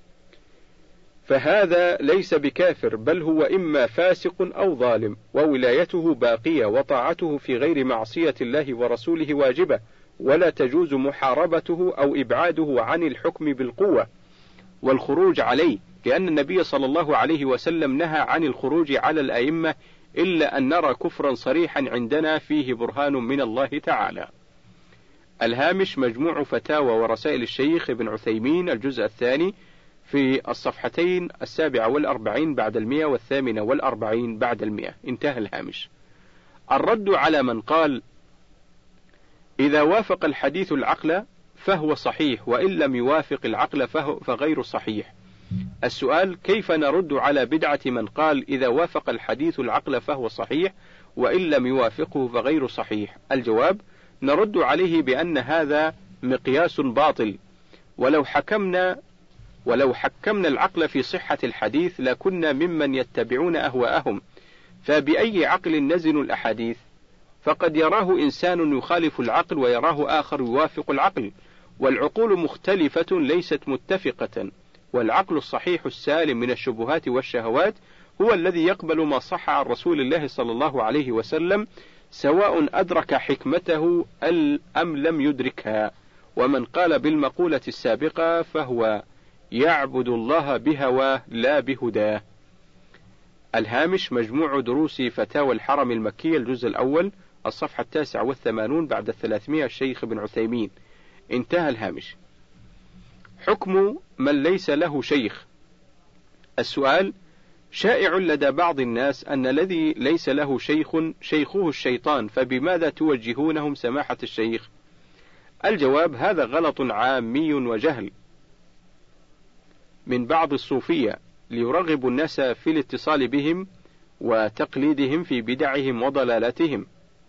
فهذا ليس بكافر، بل هو إما فاسق أو ظالم، وولايته باقية، وطاعته في غير معصية الله ورسوله واجبة، ولا تجوز محاربته أو إبعاده عن الحكم بالقوة والخروج عليه، لأن النبي صلى الله عليه وسلم نهى عن الخروج على الأئمة إلا أن نرى كفرا صريحا عندنا فيه برهان من الله تعالى. الهامش: مجموع فتاوى ورسائل الشيخ ابن عثيمين، الجزء الثاني، في الصفحتين السابعة والأربعين بعد المئة والثامنة والأربعين بعد المئة. انتهى الهامش. الرد على من قال: إذا وافق الحديث العقل فهو صحيح، وإن لم يوافق العقل فغير صحيح. السؤال: كيف نرد على بدعة من قال إذا وافق الحديث العقل فهو صحيح، وإن لم يوافقه فغير صحيح؟ الجواب: نرد عليه بأن هذا مقياس باطل، ولو حكمنا ولو حكمنا العقل في صحة الحديث لكنا ممن يتبعون أهواءهم، فبأي عقل نزن الأحاديث؟ فقد يراه إنسان يخالف العقل، ويراه آخر يوافق العقل، والعقول مختلفة ليست متفقة، والعقل الصحيح السالم من الشبهات والشهوات هو الذي يقبل ما صح عن رسول الله صلى الله عليه وسلم، سواء أدرك حكمته أم لم يدركها. ومن قال بالمقولة السابقة فهو يعبد الله بهواه لا بهداه. الهامش: مجموع دروس فتاوى الحرم المكية، الجزء الأول، الصفحة التاسعة والثمانون بعد الثلاثمائة، الشيخ ابن عثيمين. انتهى الهامش. حكم من ليس له شيخ. السؤال: شائع لدى بعض الناس أن الذي ليس له شيخ شيخه الشيطان، فبماذا توجهونهم سماحة الشيخ؟ الجواب: هذا غلط عامي وجهل من بعض الصوفية ليرغبوا الناس في الاتصال بهم وتقليدهم في بدعهم وضلالاتهم.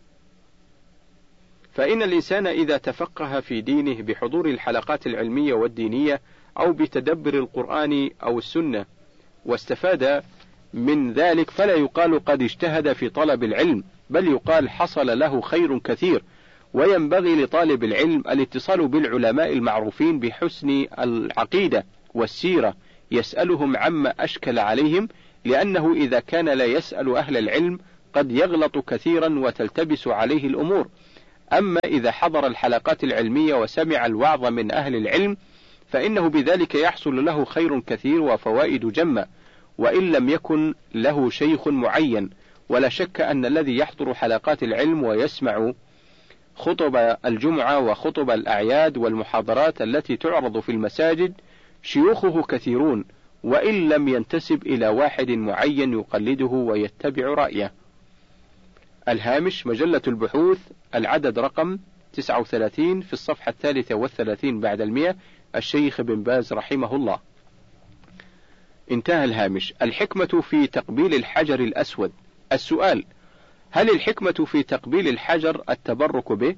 فإن الإنسان إذا تفقه في دينه بحضور الحلقات العلمية والدينية أو بتدبر القرآن أو السنة واستفاد من ذلك، فلا يقال قد اجتهد في طلب العلم، بل يقال حصل له خير كثير، وينبغي لطالب العلم الاتصال بالعلماء المعروفين بحسن العقيدة والسيرة يسألهم عما أشكل عليهم، لأنه إذا كان لا يسأل أهل العلم قد يغلط كثيرا وتلتبس عليه الأمور. أما إذا حضر الحلقات العلمية وسمع الوعظ من أهل العلم فإنه بذلك يحصل له خير كثير وفوائد جمة، وإن لم يكن له شيخ معين. ولا شك أن الذي يحضر حلقات العلم ويسمع خطب الجمعة وخطب الأعياد والمحاضرات التي تعرض في المساجد شيوخه كثيرون، وإن لم ينتسب إلى واحد معين يقلده ويتبع رأيه. الهامش: مجلة البحوث، العدد رقم تسعة وثلاثين في الصفحة الثالثة والثلاثين بعد المئة، الشيخ بن باز رحمه الله. انتهى الهامش. الحكمة في تقبيل الحجر الأسود. السؤال: هل الحكمة في تقبيل الحجر التبرك به؟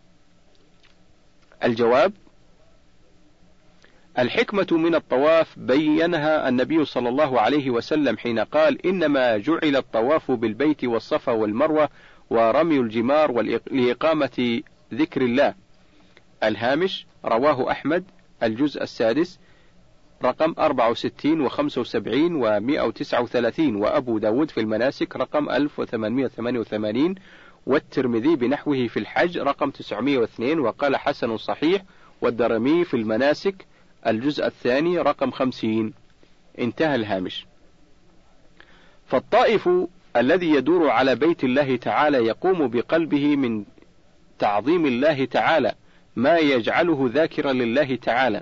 الجواب: الحكمة من الطواف بينها النبي صلى الله عليه وسلم حين قال: إنما جعل الطواف بالبيت والصفا والمروة ورمي الجمار لإقامة ذكر الله. الهامش: رواه أحمد الجزء السادس رقم أربعة وستين وخمسة وسبعين ومئة وتسعة وثلاثين، وأبو داود في المناسك رقم ألف وثمانمئة وثمانية وثمانين، والترمذي بنحوه في الحج رقم تسعمئة واثنين وقال حسن صحيح، والدرمي في المناسك الجزء الثاني رقم خمسين. انتهى الهامش. فالطائف الذي يدور على بيت الله تعالى يقوم بقلبه من تعظيم الله تعالى ما يجعله ذاكرا لله تعالى،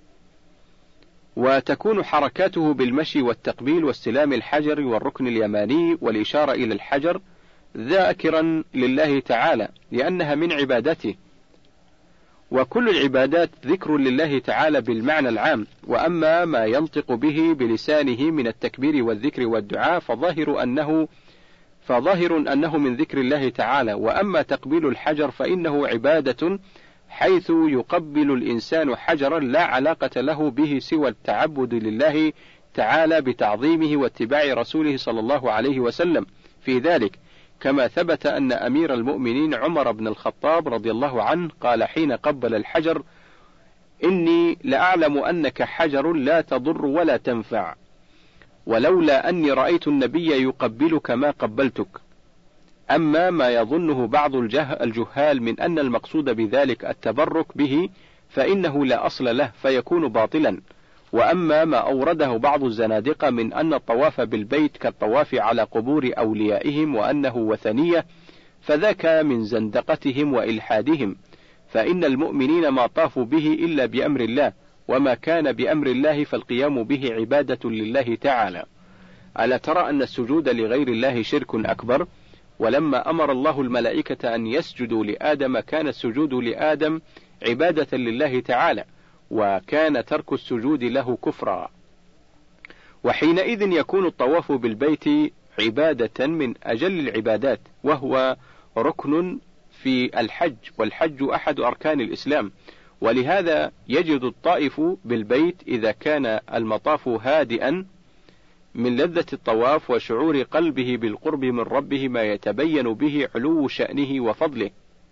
وتكون حركاته بالمشي والتقبيل واستلام الحجر والركن اليماني والإشارة إلى الحجر ذاكرا لله تعالى لأنها من عبادته. وكل العبادات ذكر لله تعالى بالمعنى العام، وأما ما ينطق به بلسانه من التكبير والذكر والدعاء فظاهر أنه فظاهر أنه من ذكر الله تعالى. وأما تقبيل الحجر فإنه عبادة، حيث يقبل الإنسان حجرا لا علاقة له به سوى التعبد لله تعالى بتعظيمه واتباع رسوله صلى الله عليه وسلم في ذلك، كما ثبت أن أمير المؤمنين عمر بن الخطاب رضي الله عنه قال حين قبل الحجر: إني لأعلم أنك حجر لا تضر ولا تنفع، ولولا أني رأيت النبي يقبلك ما قبلتك. أما ما يظنه بعض الجهال من أن المقصود بذلك التبرك به فإنه لا أصل له فيكون باطلا. وأما ما أورده بعض الزنادقة من أن الطواف بالبيت كالطواف على قبور أوليائهم وأنه وثنية فذاك من زندقتهم وإلحادهم، فإن المؤمنين ما طافوا به إلا بأمر الله، وما كان بأمر الله فالقيام به عبادة لله تعالى. ألا ترى أن السجود لغير الله شرك أكبر؟ ولما أمر الله الملائكة أن يسجدوا لآدم كان السجود لآدم عبادة لله تعالى، وكان ترك السجود له كفرا. وحينئذ يكون الطواف بالبيت عبادة من أجل العبادات، وهو ركن في الحج، والحج أحد أركان الإسلام. ولهذا يجد الطائف بالبيت إذا كان المطاف هادئا من لذة الطواف وشعور قلبه بالقرب من ربه ما يتبين به علو شأنه وفضله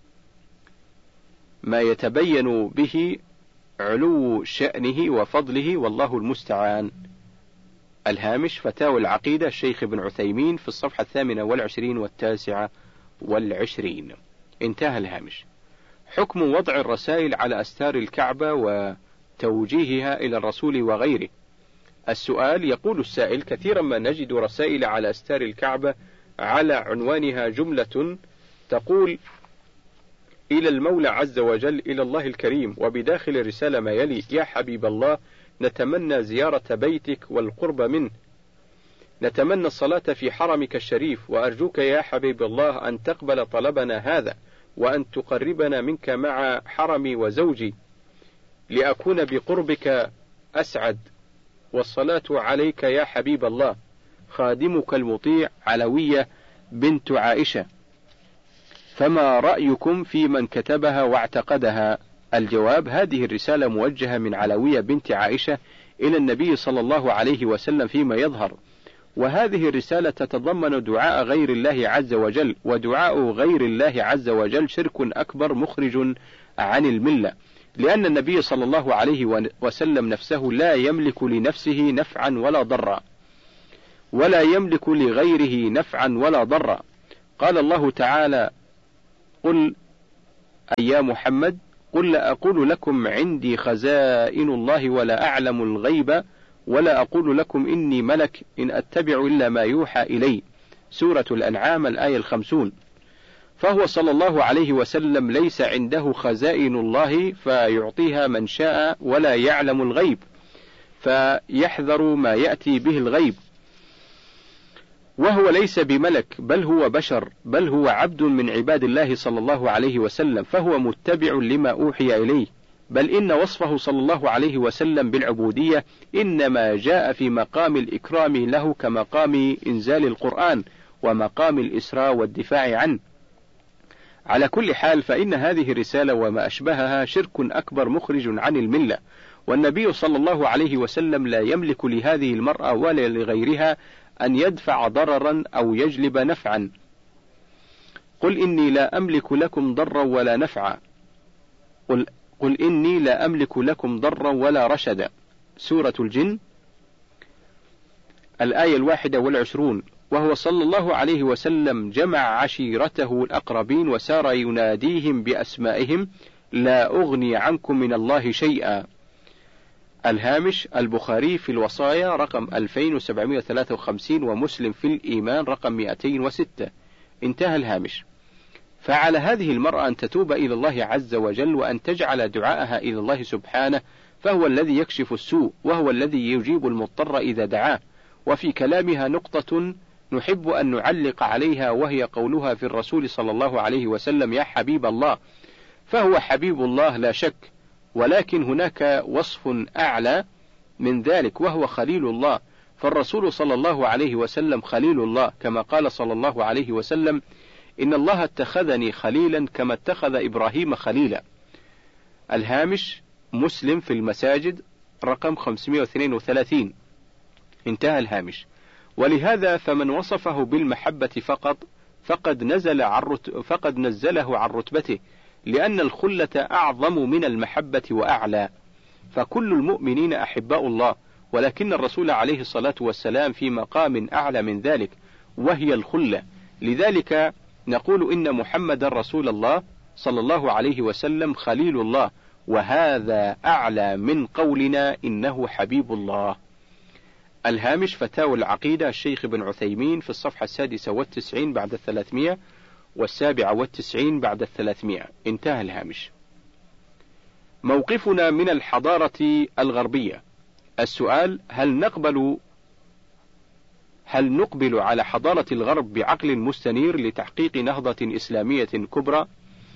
ما يتبين به علو شأنه وفضله والله المستعان. الهامش: فتاوى العقيدة الشيخ ابن عثيمين في الصفحة الثامنة والعشرين والتاسعة والعشرين. انتهى الهامش. حكم وضع الرسائل على أستار الكعبة وتوجيهها إلى الرسول وغيره. السؤال: يقول السائل: كثيرا ما نجد رسائل على أستار الكعبة على عنوانها جملة تقول: إلى المولى عز وجل، إلى الله الكريم، وبداخل الرسالة ما يلي: يا حبيب الله، نتمنى زيارة بيتك والقرب منه، نتمنى الصلاة في حرمك الشريف، وأرجوك يا حبيب الله أن تقبل طلبنا هذا، وأن تقربنا منك مع حرمي وزوجي لأكون بقربك أسعد، والصلاة عليك يا حبيب الله. خادمك المطيع علوية بنت عائشة. فما رأيكم في من كتبها واعتقدها؟ الجواب: هذه الرسالة موجهة من علوية بنت عائشة إلى النبي صلى الله عليه وسلم فيما يظهر، وهذه الرسالة تتضمن دعاء غير الله عز وجل، ودعاء غير الله عز وجل شرك أكبر مخرج عن الملة، لأن النبي صلى الله عليه وسلم نفسه لا يملك لنفسه نفعا ولا ضرا، ولا يملك لغيره نفعا ولا ضرا. قال الله تعالى: قل أي يا محمد قل لا أقول لكم عندي خزائن الله ولا أعلم الغيب ولا أقول لكم إني ملك إن أتبع إلا ما يوحى إلي. سورة الأنعام الآية الخمسون. فهو صلى الله عليه وسلم ليس عنده خزائن الله فيعطيها من شاء، ولا يعلم الغيب فيحذر ما يأتي به الغيب، وهو ليس بملك بل هو بشر، بل هو عبد من عباد الله صلى الله عليه وسلم، فهو متبع لما أوحي إليه، بل إن وصفه صلى الله عليه وسلم بالعبودية إنما جاء في مقام الإكرام له كمقام إنزال القرآن ومقام الإسراء والدفاع عنه. على كل حال فإن هذه الرسالة وما أشبهها شرك أكبر مخرج عن الملة، والنبي صلى الله عليه وسلم لا يملك لهذه المرأة ولا لغيرها أن يدفع ضررا أو يجلب نفعا. قل إني لا أملك لكم ضرا ولا نفعا، قل, قل إني لا أملك لكم ضرا ولا رشدا. سورة الجن الآية الواحدة والعشرون. وهو صلى الله عليه وسلم جمع عشيرته الأقربين وسار يناديهم بأسمائهم: لا أغني عنكم من الله شيئا. الهامش: البخاري في الوصايا رقم ألفين وسبعمائة وثلاثة وخمسين، ومسلم في الإيمان رقم مئتين وستة. انتهى الهامش. فعلى هذه المرأة أن تتوب إلى الله عز وجل، وأن تجعل دعاءها إلى الله سبحانه، فهو الذي يكشف السوء، وهو الذي يجيب المضطر إذا دعاه. وفي كلامها نقطة نحب أن نعلق عليها، وهي قولها في الرسول صلى الله عليه وسلم: يا حبيب الله. فهو حبيب الله لا شك، ولكن هناك وصف أعلى من ذلك وهو خليل الله، فالرسول صلى الله عليه وسلم خليل الله، كما قال صلى الله عليه وسلم: إن الله اتخذني خليلا كما اتخذ إبراهيم خليلا. الهامش: مسلم في المساجد رقم خمسمائة واثنين وثلاثين. انتهى الهامش. ولهذا فمن وصفه بالمحبة فقط فقد نزل عن فقد نزله عن رتبته، لأن الخلة أعظم من المحبة وأعلى، فكل المؤمنين أحباء الله، ولكن الرسول عليه الصلاة والسلام في مقام أعلى من ذلك وهي الخلة. لذلك نقول إن محمد رسول الله صلى الله عليه وسلم خليل الله، وهذا أعلى من قولنا إنه حبيب الله. الهامش: فتاوى العقيدة الشيخ بن عثيمين في الصفحة السادسة والتسعين بعد الثلاثمائة والسابعة والتسعين بعد الثلاثمائة. انتهى الهامش. موقفنا من الحضارة الغربية. السؤال: هل نقبل هل نقبل على حضارة الغرب بعقل مستنير لتحقيق نهضة إسلامية كبرى؟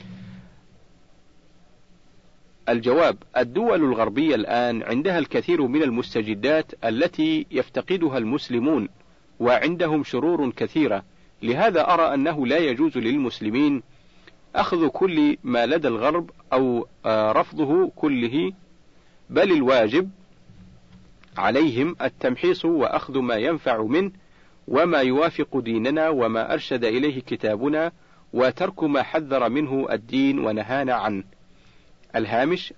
الجواب: الدول الغربية الآن عندها الكثير من المستجدات التي يفتقدها المسلمون، وعندهم شرور كثيرة، لهذا أرى أنه لا يجوز للمسلمين أخذ كل ما لدى الغرب أو رفضه كله، بل الواجب عليهم التمحيص وأخذ ما ينفع منه وما يوافق ديننا وما أرشد إليه كتابنا، وترك ما حذر منه الدين ونهانا عنه. الهامش: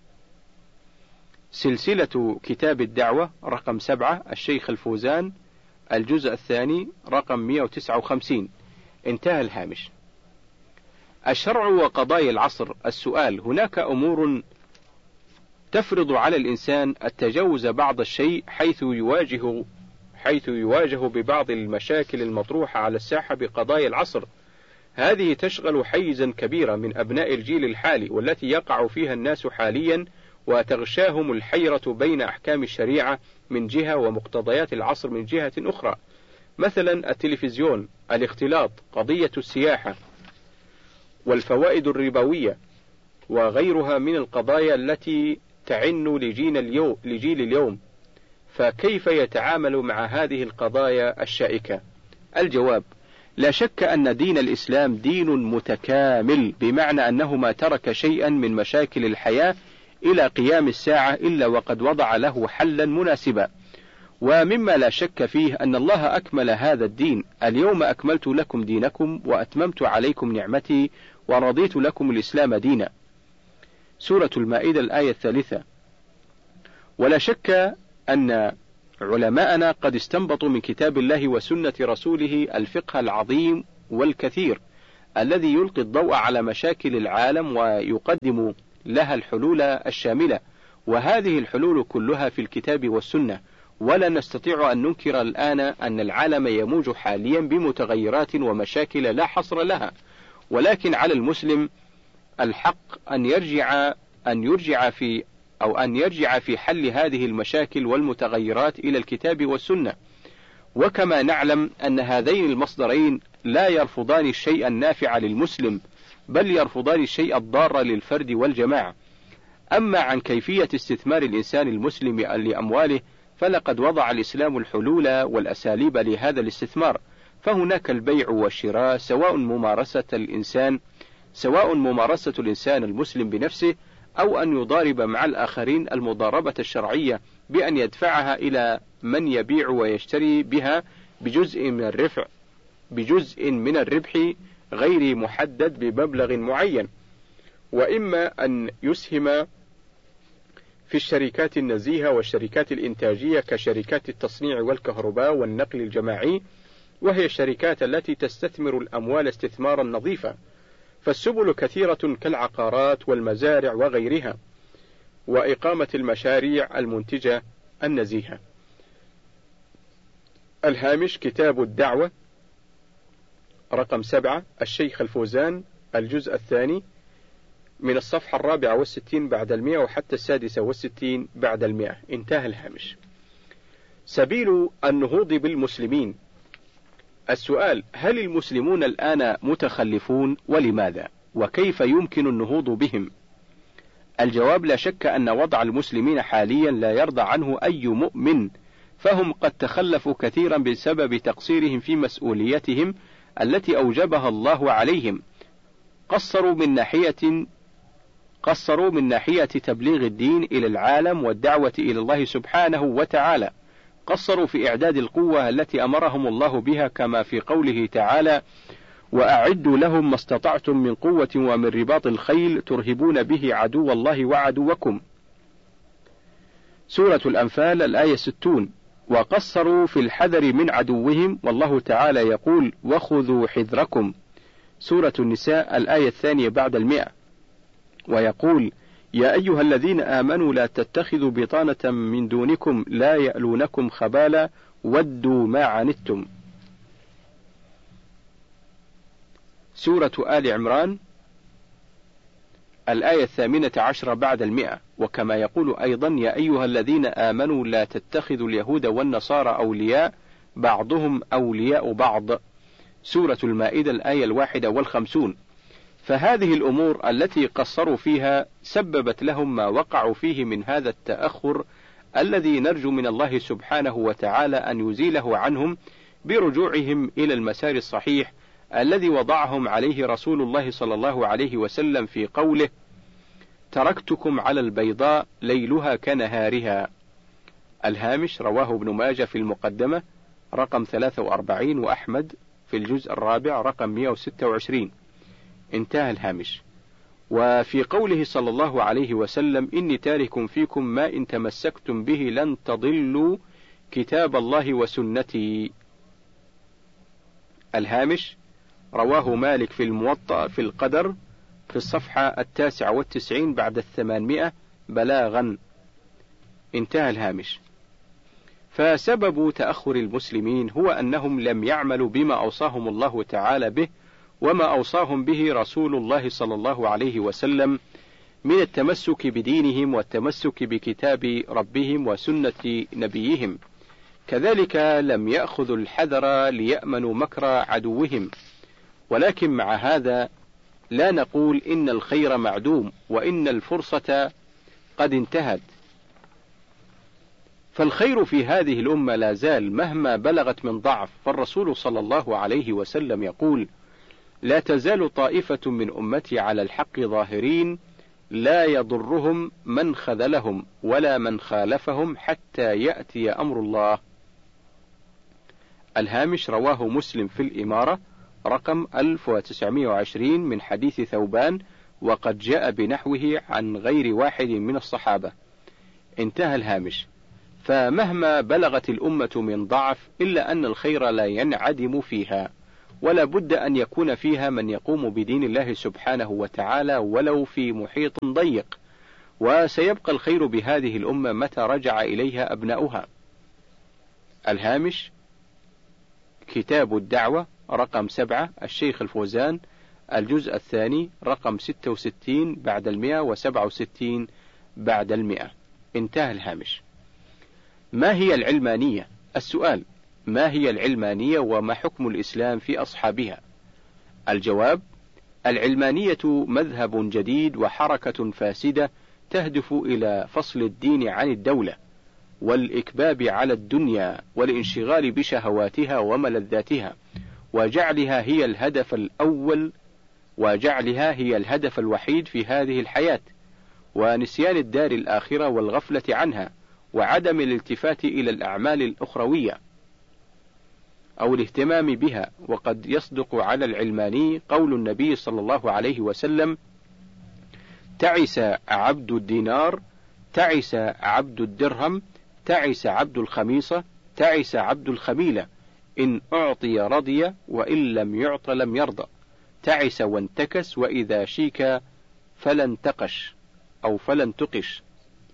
سلسلة كتاب الدعوة رقم سبعة الشيخ الفوزان الجزء الثاني رقم مئة وتسعة وخمسين. انتهى الهامش. الشرع وقضايا العصر. السؤال: هناك أمور تفرض على الإنسان التجاوز بعض الشيء حيث يواجه حيث يواجه ببعض المشاكل المطروحة على الساحة بقضايا العصر. هذه تشغل حيزا كبيرا من أبناء الجيل الحالي، والتي يقع فيها الناس حاليا، وتغشاهم الحيرة بين أحكام الشريعة من جهة ومقتضيات العصر من جهة أخرى، مثلا التلفزيون، الاختلاط، قضية السياحة، والفوائد الربوية، وغيرها من القضايا التي تعن لجيل اليوم, لجيل اليوم. فكيف يتعامل مع هذه القضايا الشائكة؟ الجواب: لا شك أن دين الإسلام دين متكامل، بمعنى أنه ما ترك شيئا من مشاكل الحياة إلى قيام الساعة إلا وقد وضع له حلا مناسبا، ومما لا شك فيه أن الله أكمل هذا الدين: اليوم أكملت لكم دينكم وأتممت عليكم نعمتي ورضيت لكم الإسلام دينا. سورة المائدة الآية الثالثة. ولا شك أن علماءنا قد استنبطوا من كتاب الله وسنة رسوله الفقه العظيم والكثير الذي يلقي الضوء على مشاكل العالم ويقدم لها الحلول الشاملة، وهذه الحلول كلها في الكتاب والسنة. ولا نستطيع أن ننكر الآن أن العالم يموج حاليا بمتغيرات ومشاكل لا حصر لها، ولكن على المسلم الحق أن يرجع أن يرجع في أو أن يرجع في حل هذه المشاكل والمتغيرات إلى الكتاب والسنة. وكما نعلم أن هذين المصدرين لا يرفضان الشيء النافع للمسلم، بل يرفضان الشيء الضار للفرد والجماعة. أما عن كيفية استثمار الإنسان المسلم لأمواله، فلقد وضع الإسلام الحلول والأساليب لهذا الاستثمار. فهناك البيع والشراء، سواء ممارسة الإنسان سواء ممارسة الإنسان المسلم بنفسه، أو أن يضارب مع الآخرين المضاربة الشرعية بأن يدفعها إلى من يبيع ويشتري بها بجزء من الربح بجزء من الربح غير محدد بمبلغ معين، وإما أن يسهم في الشركات النزيهة والشركات الإنتاجية كشركات التصنيع والكهرباء والنقل الجماعي، وهي الشركات التي تستثمر الأموال استثمارا نظيفا. فالسبل كثيرة كالعقارات والمزارع وغيرها، وإقامة المشاريع المنتجة النزيهة. الهامش: كتاب الدعوة، رقم سبعة، الشيخ الفوزان، الجزء الثاني، من الصفحة الرابعة والستين بعد المئة وحتى السادسة والستين بعد المئة. انتهى الهامش. سبيل النهوض بالمسلمين. السؤال: هل المسلمون الآن متخلفون؟ ولماذا؟ وكيف يمكن النهوض بهم؟ الجواب: لا شك أن وضع المسلمين حاليا لا يرضى عنه أي مؤمن، فهم قد تخلفوا كثيرا بسبب تقصيرهم في مسؤوليتهم التي أوجبها الله عليهم. قصروا من ناحية قصروا من ناحية تبليغ الدين إلى العالم والدعوة إلى الله سبحانه وتعالى. قصروا في إعداد القوة التي أمرهم الله بها، كما في قوله تعالى: وأعدوا لهم ما استطعتم من قوة ومن رباط الخيل ترهبون به عدو الله وعدوكم. سورة الأنفال الآية ستون. وقصروا في الحذر من عدوهم، والله تعالى يقول: وخذوا حذركم. سورة النساء الآية الثانية بعد المئة. ويقول: يا أيها الذين آمنوا لا تتخذوا بطانة من دونكم لا يألونكم خبالا ودوا ما عنتم. سورة آل عمران الآية الثامنة عشرة بعد المئة. وكما يقول أيضا: يا أيها الذين آمنوا لا تتخذوا اليهود والنصارى أولياء بعضهم أولياء بعض. سورة المائدة الآية الواحدة والخمسون. فهذه الأمور التي قصروا فيها سببت لهم ما وقعوا فيه من هذا التأخر، الذي نرجو من الله سبحانه وتعالى أن يزيله عنهم برجوعهم إلى المسار الصحيح الذي وضعهم عليه رسول الله صلى الله عليه وسلم في قوله: تركتكم على البيضاء ليلها كنهارها. الهامش: رواه ابن ماجه في المقدمة رقم ثلاثة وأربعين، وأحمد في الجزء الرابع رقم مئة وستة وعشرين. انتهى الهامش. وفي قوله صلى الله عليه وسلم: إني تارك فيكم ما إن تمسكتم به لن تضلوا كتاب الله وسنتي. الهامش: رواه مالك في الموطأ في القدر في الصفحة التاسعة والتسعين بعد الثمانمائة بلاغا. انتهى الهامش. فسبب تأخر المسلمين هو أنهم لم يعملوا بما أوصاهم الله تعالى به وما أوصاهم به رسول الله صلى الله عليه وسلم من التمسك بدينهم والتمسك بكتاب ربهم وسنة نبيهم. كذلك لم يأخذوا الحذر ليأمنوا مكر عدوهم. ولكن مع هذا لا نقول إن الخير معدوم وإن الفرصة قد انتهت، فالخير في هذه الأمة لا زال مهما بلغت من ضعف. فالرسول صلى الله عليه وسلم يقول: لا تزال طائفة من أمتي على الحق ظاهرين لا يضرهم من خذلهم ولا من خالفهم حتى يأتي أمر الله. الهامش رواه مسلم في الإمارة رقم ألف وتسعمائة وعشرين من حديث ثوبان، وقد جاء بنحوه عن غير واحد من الصحابة. انتهى الهامش. فمهما بلغت الأمة من ضعف إلا أن الخير لا ينعدم فيها، ولا بد أن يكون فيها من يقوم بدين الله سبحانه وتعالى ولو في محيط ضيق، وسيبقى الخير بهذه الأمة متى رجع إليها أبناؤها. الهامش كتاب الدعوة رقم سبعة الشيخ الفوزان، الجزء الثاني رقم ستة وستين بعد المئة وسبعة وستين بعد المئة. انتهى الهامش. ما هي العلمانية؟ السؤال: ما هي العلمانية وما حكم الإسلام في أصحابها؟ الجواب: العلمانية مذهب جديد وحركة فاسدة تهدف إلى فصل الدين عن الدولة، والإكباب على الدنيا والانشغال بشهواتها وملذاتها، وجعلها هي الهدف الأول وجعلها هي الهدف الوحيد في هذه الحياة، ونسيان الدار الآخرة والغفلة عنها، وعدم الالتفات إلى الأعمال الأخروية أو الاهتمام بها. وقد يصدق على العلماني قول النبي صلى الله عليه وسلم: تعس عبد الدينار، تعس عبد الدرهم، تعس عبد الخميصة، تعس عبد الخميلة، إن أعطي رضي وإن لم يعط لم يرضى، تعس وانتكس وإذا شيك فلن تقش أو فلن تقش.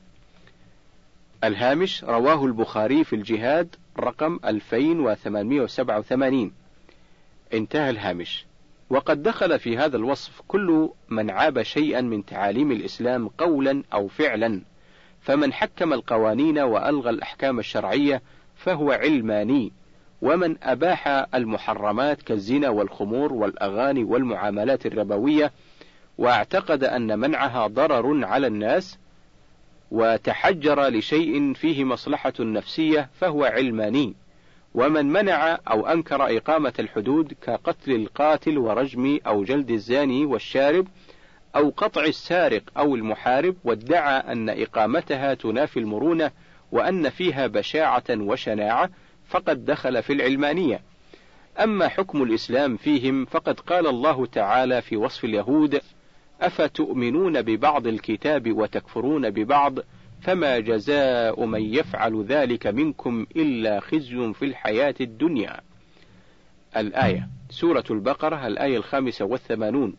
الهامش رواه البخاري في الجهاد رقم ألفين وثمانمائة وسبعة وثمانين. انتهى الهامش. وقد دخل في هذا الوصف كل من عاب شيئا من تعاليم الإسلام قولا أو فعلا، فمن حكم القوانين وألغى الأحكام الشرعية فهو علماني، ومن أباح المحرمات كالزنا والخمور والأغاني والمعاملات الربوية واعتقد أن منعها ضرر على الناس وتحجر لشيء فيه مصلحة نفسية فهو علماني، ومن منع أو أنكر إقامة الحدود كقتل القاتل ورجم أو جلد الزاني والشارب أو قطع السارق أو المحارب، وادعى أن إقامتها تنافي المرونة وأن فيها بشاعة وشناعة، فقد دخل في العلمانية. أما حكم الإسلام فيهم فقد قال الله تعالى في وصف اليهود: أفتؤمنون ببعض الكتاب وتكفرون ببعض، فما جزاء من يفعل ذلك منكم إلا خزي في الحياة الدنيا. الآية سورة البقرة الآية الخامسة والثمانون.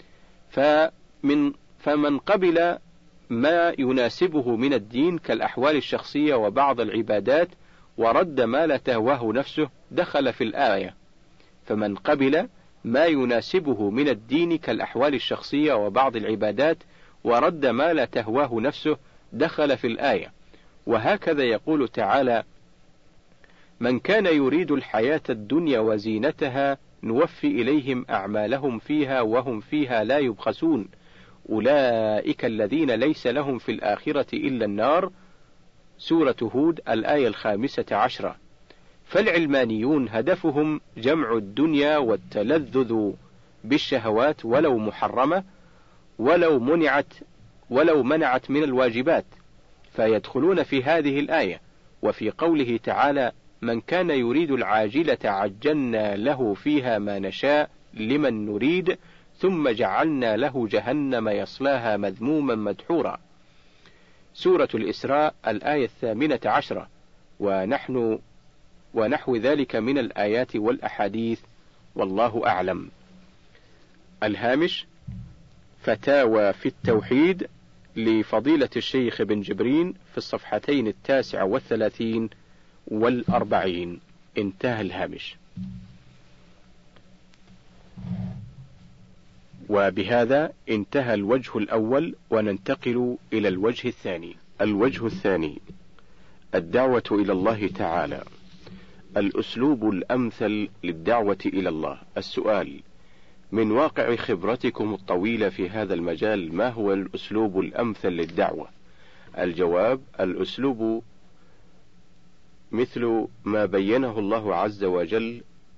فمن فمن قبل ما يناسبه من الدين كالأحوال الشخصية وبعض العبادات ورد ما لا تهواه نفسه دخل في الآية. فمن قبل ما يناسبه من الدين كالأحوال الشخصية وبعض العبادات ورد ما لا تهواه نفسه دخل في الآية. وهكذا يقول تعالى: من كان يريد الحياة الدنيا وزينتها نوفي إليهم أعمالهم فيها وهم فيها لا يبخسون، أولئك الذين ليس لهم في الآخرة إلا النار. سورة هود الآية الخامسة عشرة. فالعلمانيون هدفهم جمع الدنيا والتلذذ بالشهوات ولو محرمة ولو منعت ولو منعت من الواجبات، فيدخلون في هذه الآية. وفي قوله تعالى: من كان يريد العاجلة عجلنا له فيها ما نشاء لمن نريد ثم جعلنا له جهنم يصلاها مذموما مدحورا. سورة الإسراء الآية الثامنة عشرة. ونحن ونحو ذلك من الآيات والأحاديث، والله أعلم. الهامش فتاوى في التوحيد لفضيلة الشيخ بن جبرين في الصفحتين التاسعة والثلاثين والأربعين. انتهى الهامش. وبهذا انتهى الوجه الأول، وننتقل إلى الوجه الثاني. الوجه الثاني: الدعوة إلى الله تعالى. الأسلوب الأمثل للدعوة إلى الله. السؤال: من واقع خبرتكم الطويلة في هذا المجال ما هو الأسلوب الأمثل للدعوة؟ الجواب: الأسلوب مثل ما بينه الله عز وجل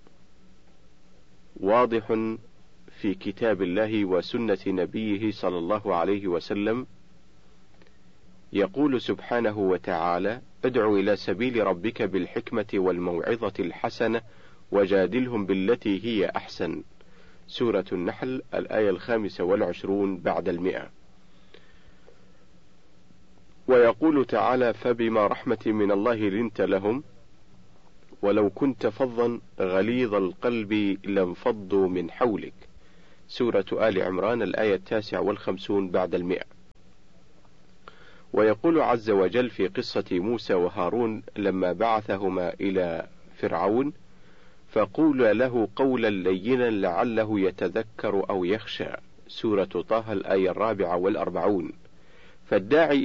واضح في كتاب الله وسنة نبيه صلى الله عليه وسلم. يقول سبحانه وتعالى: ادع إلى سبيل ربك بالحكمة والموعظة الحسنة وجادلهم بالتي هي أحسن. سورة النحل الآية الخامسة والعشرون بعد المئة. ويقول تعالى: فبما رحمة من الله لنت لهم ولو كنت فظا غليظ القلب لانفضوا من حولك. سورة آل عمران الآية التاسعة والخمسون بعد المئة. ويقول عز وجل في قصة موسى وهارون لما بعثهما إلى فرعون: فقول له قولا لينا لعله يتذكر أو يخشى. سورة طه الآية الرابعة والأربعون. فالداعي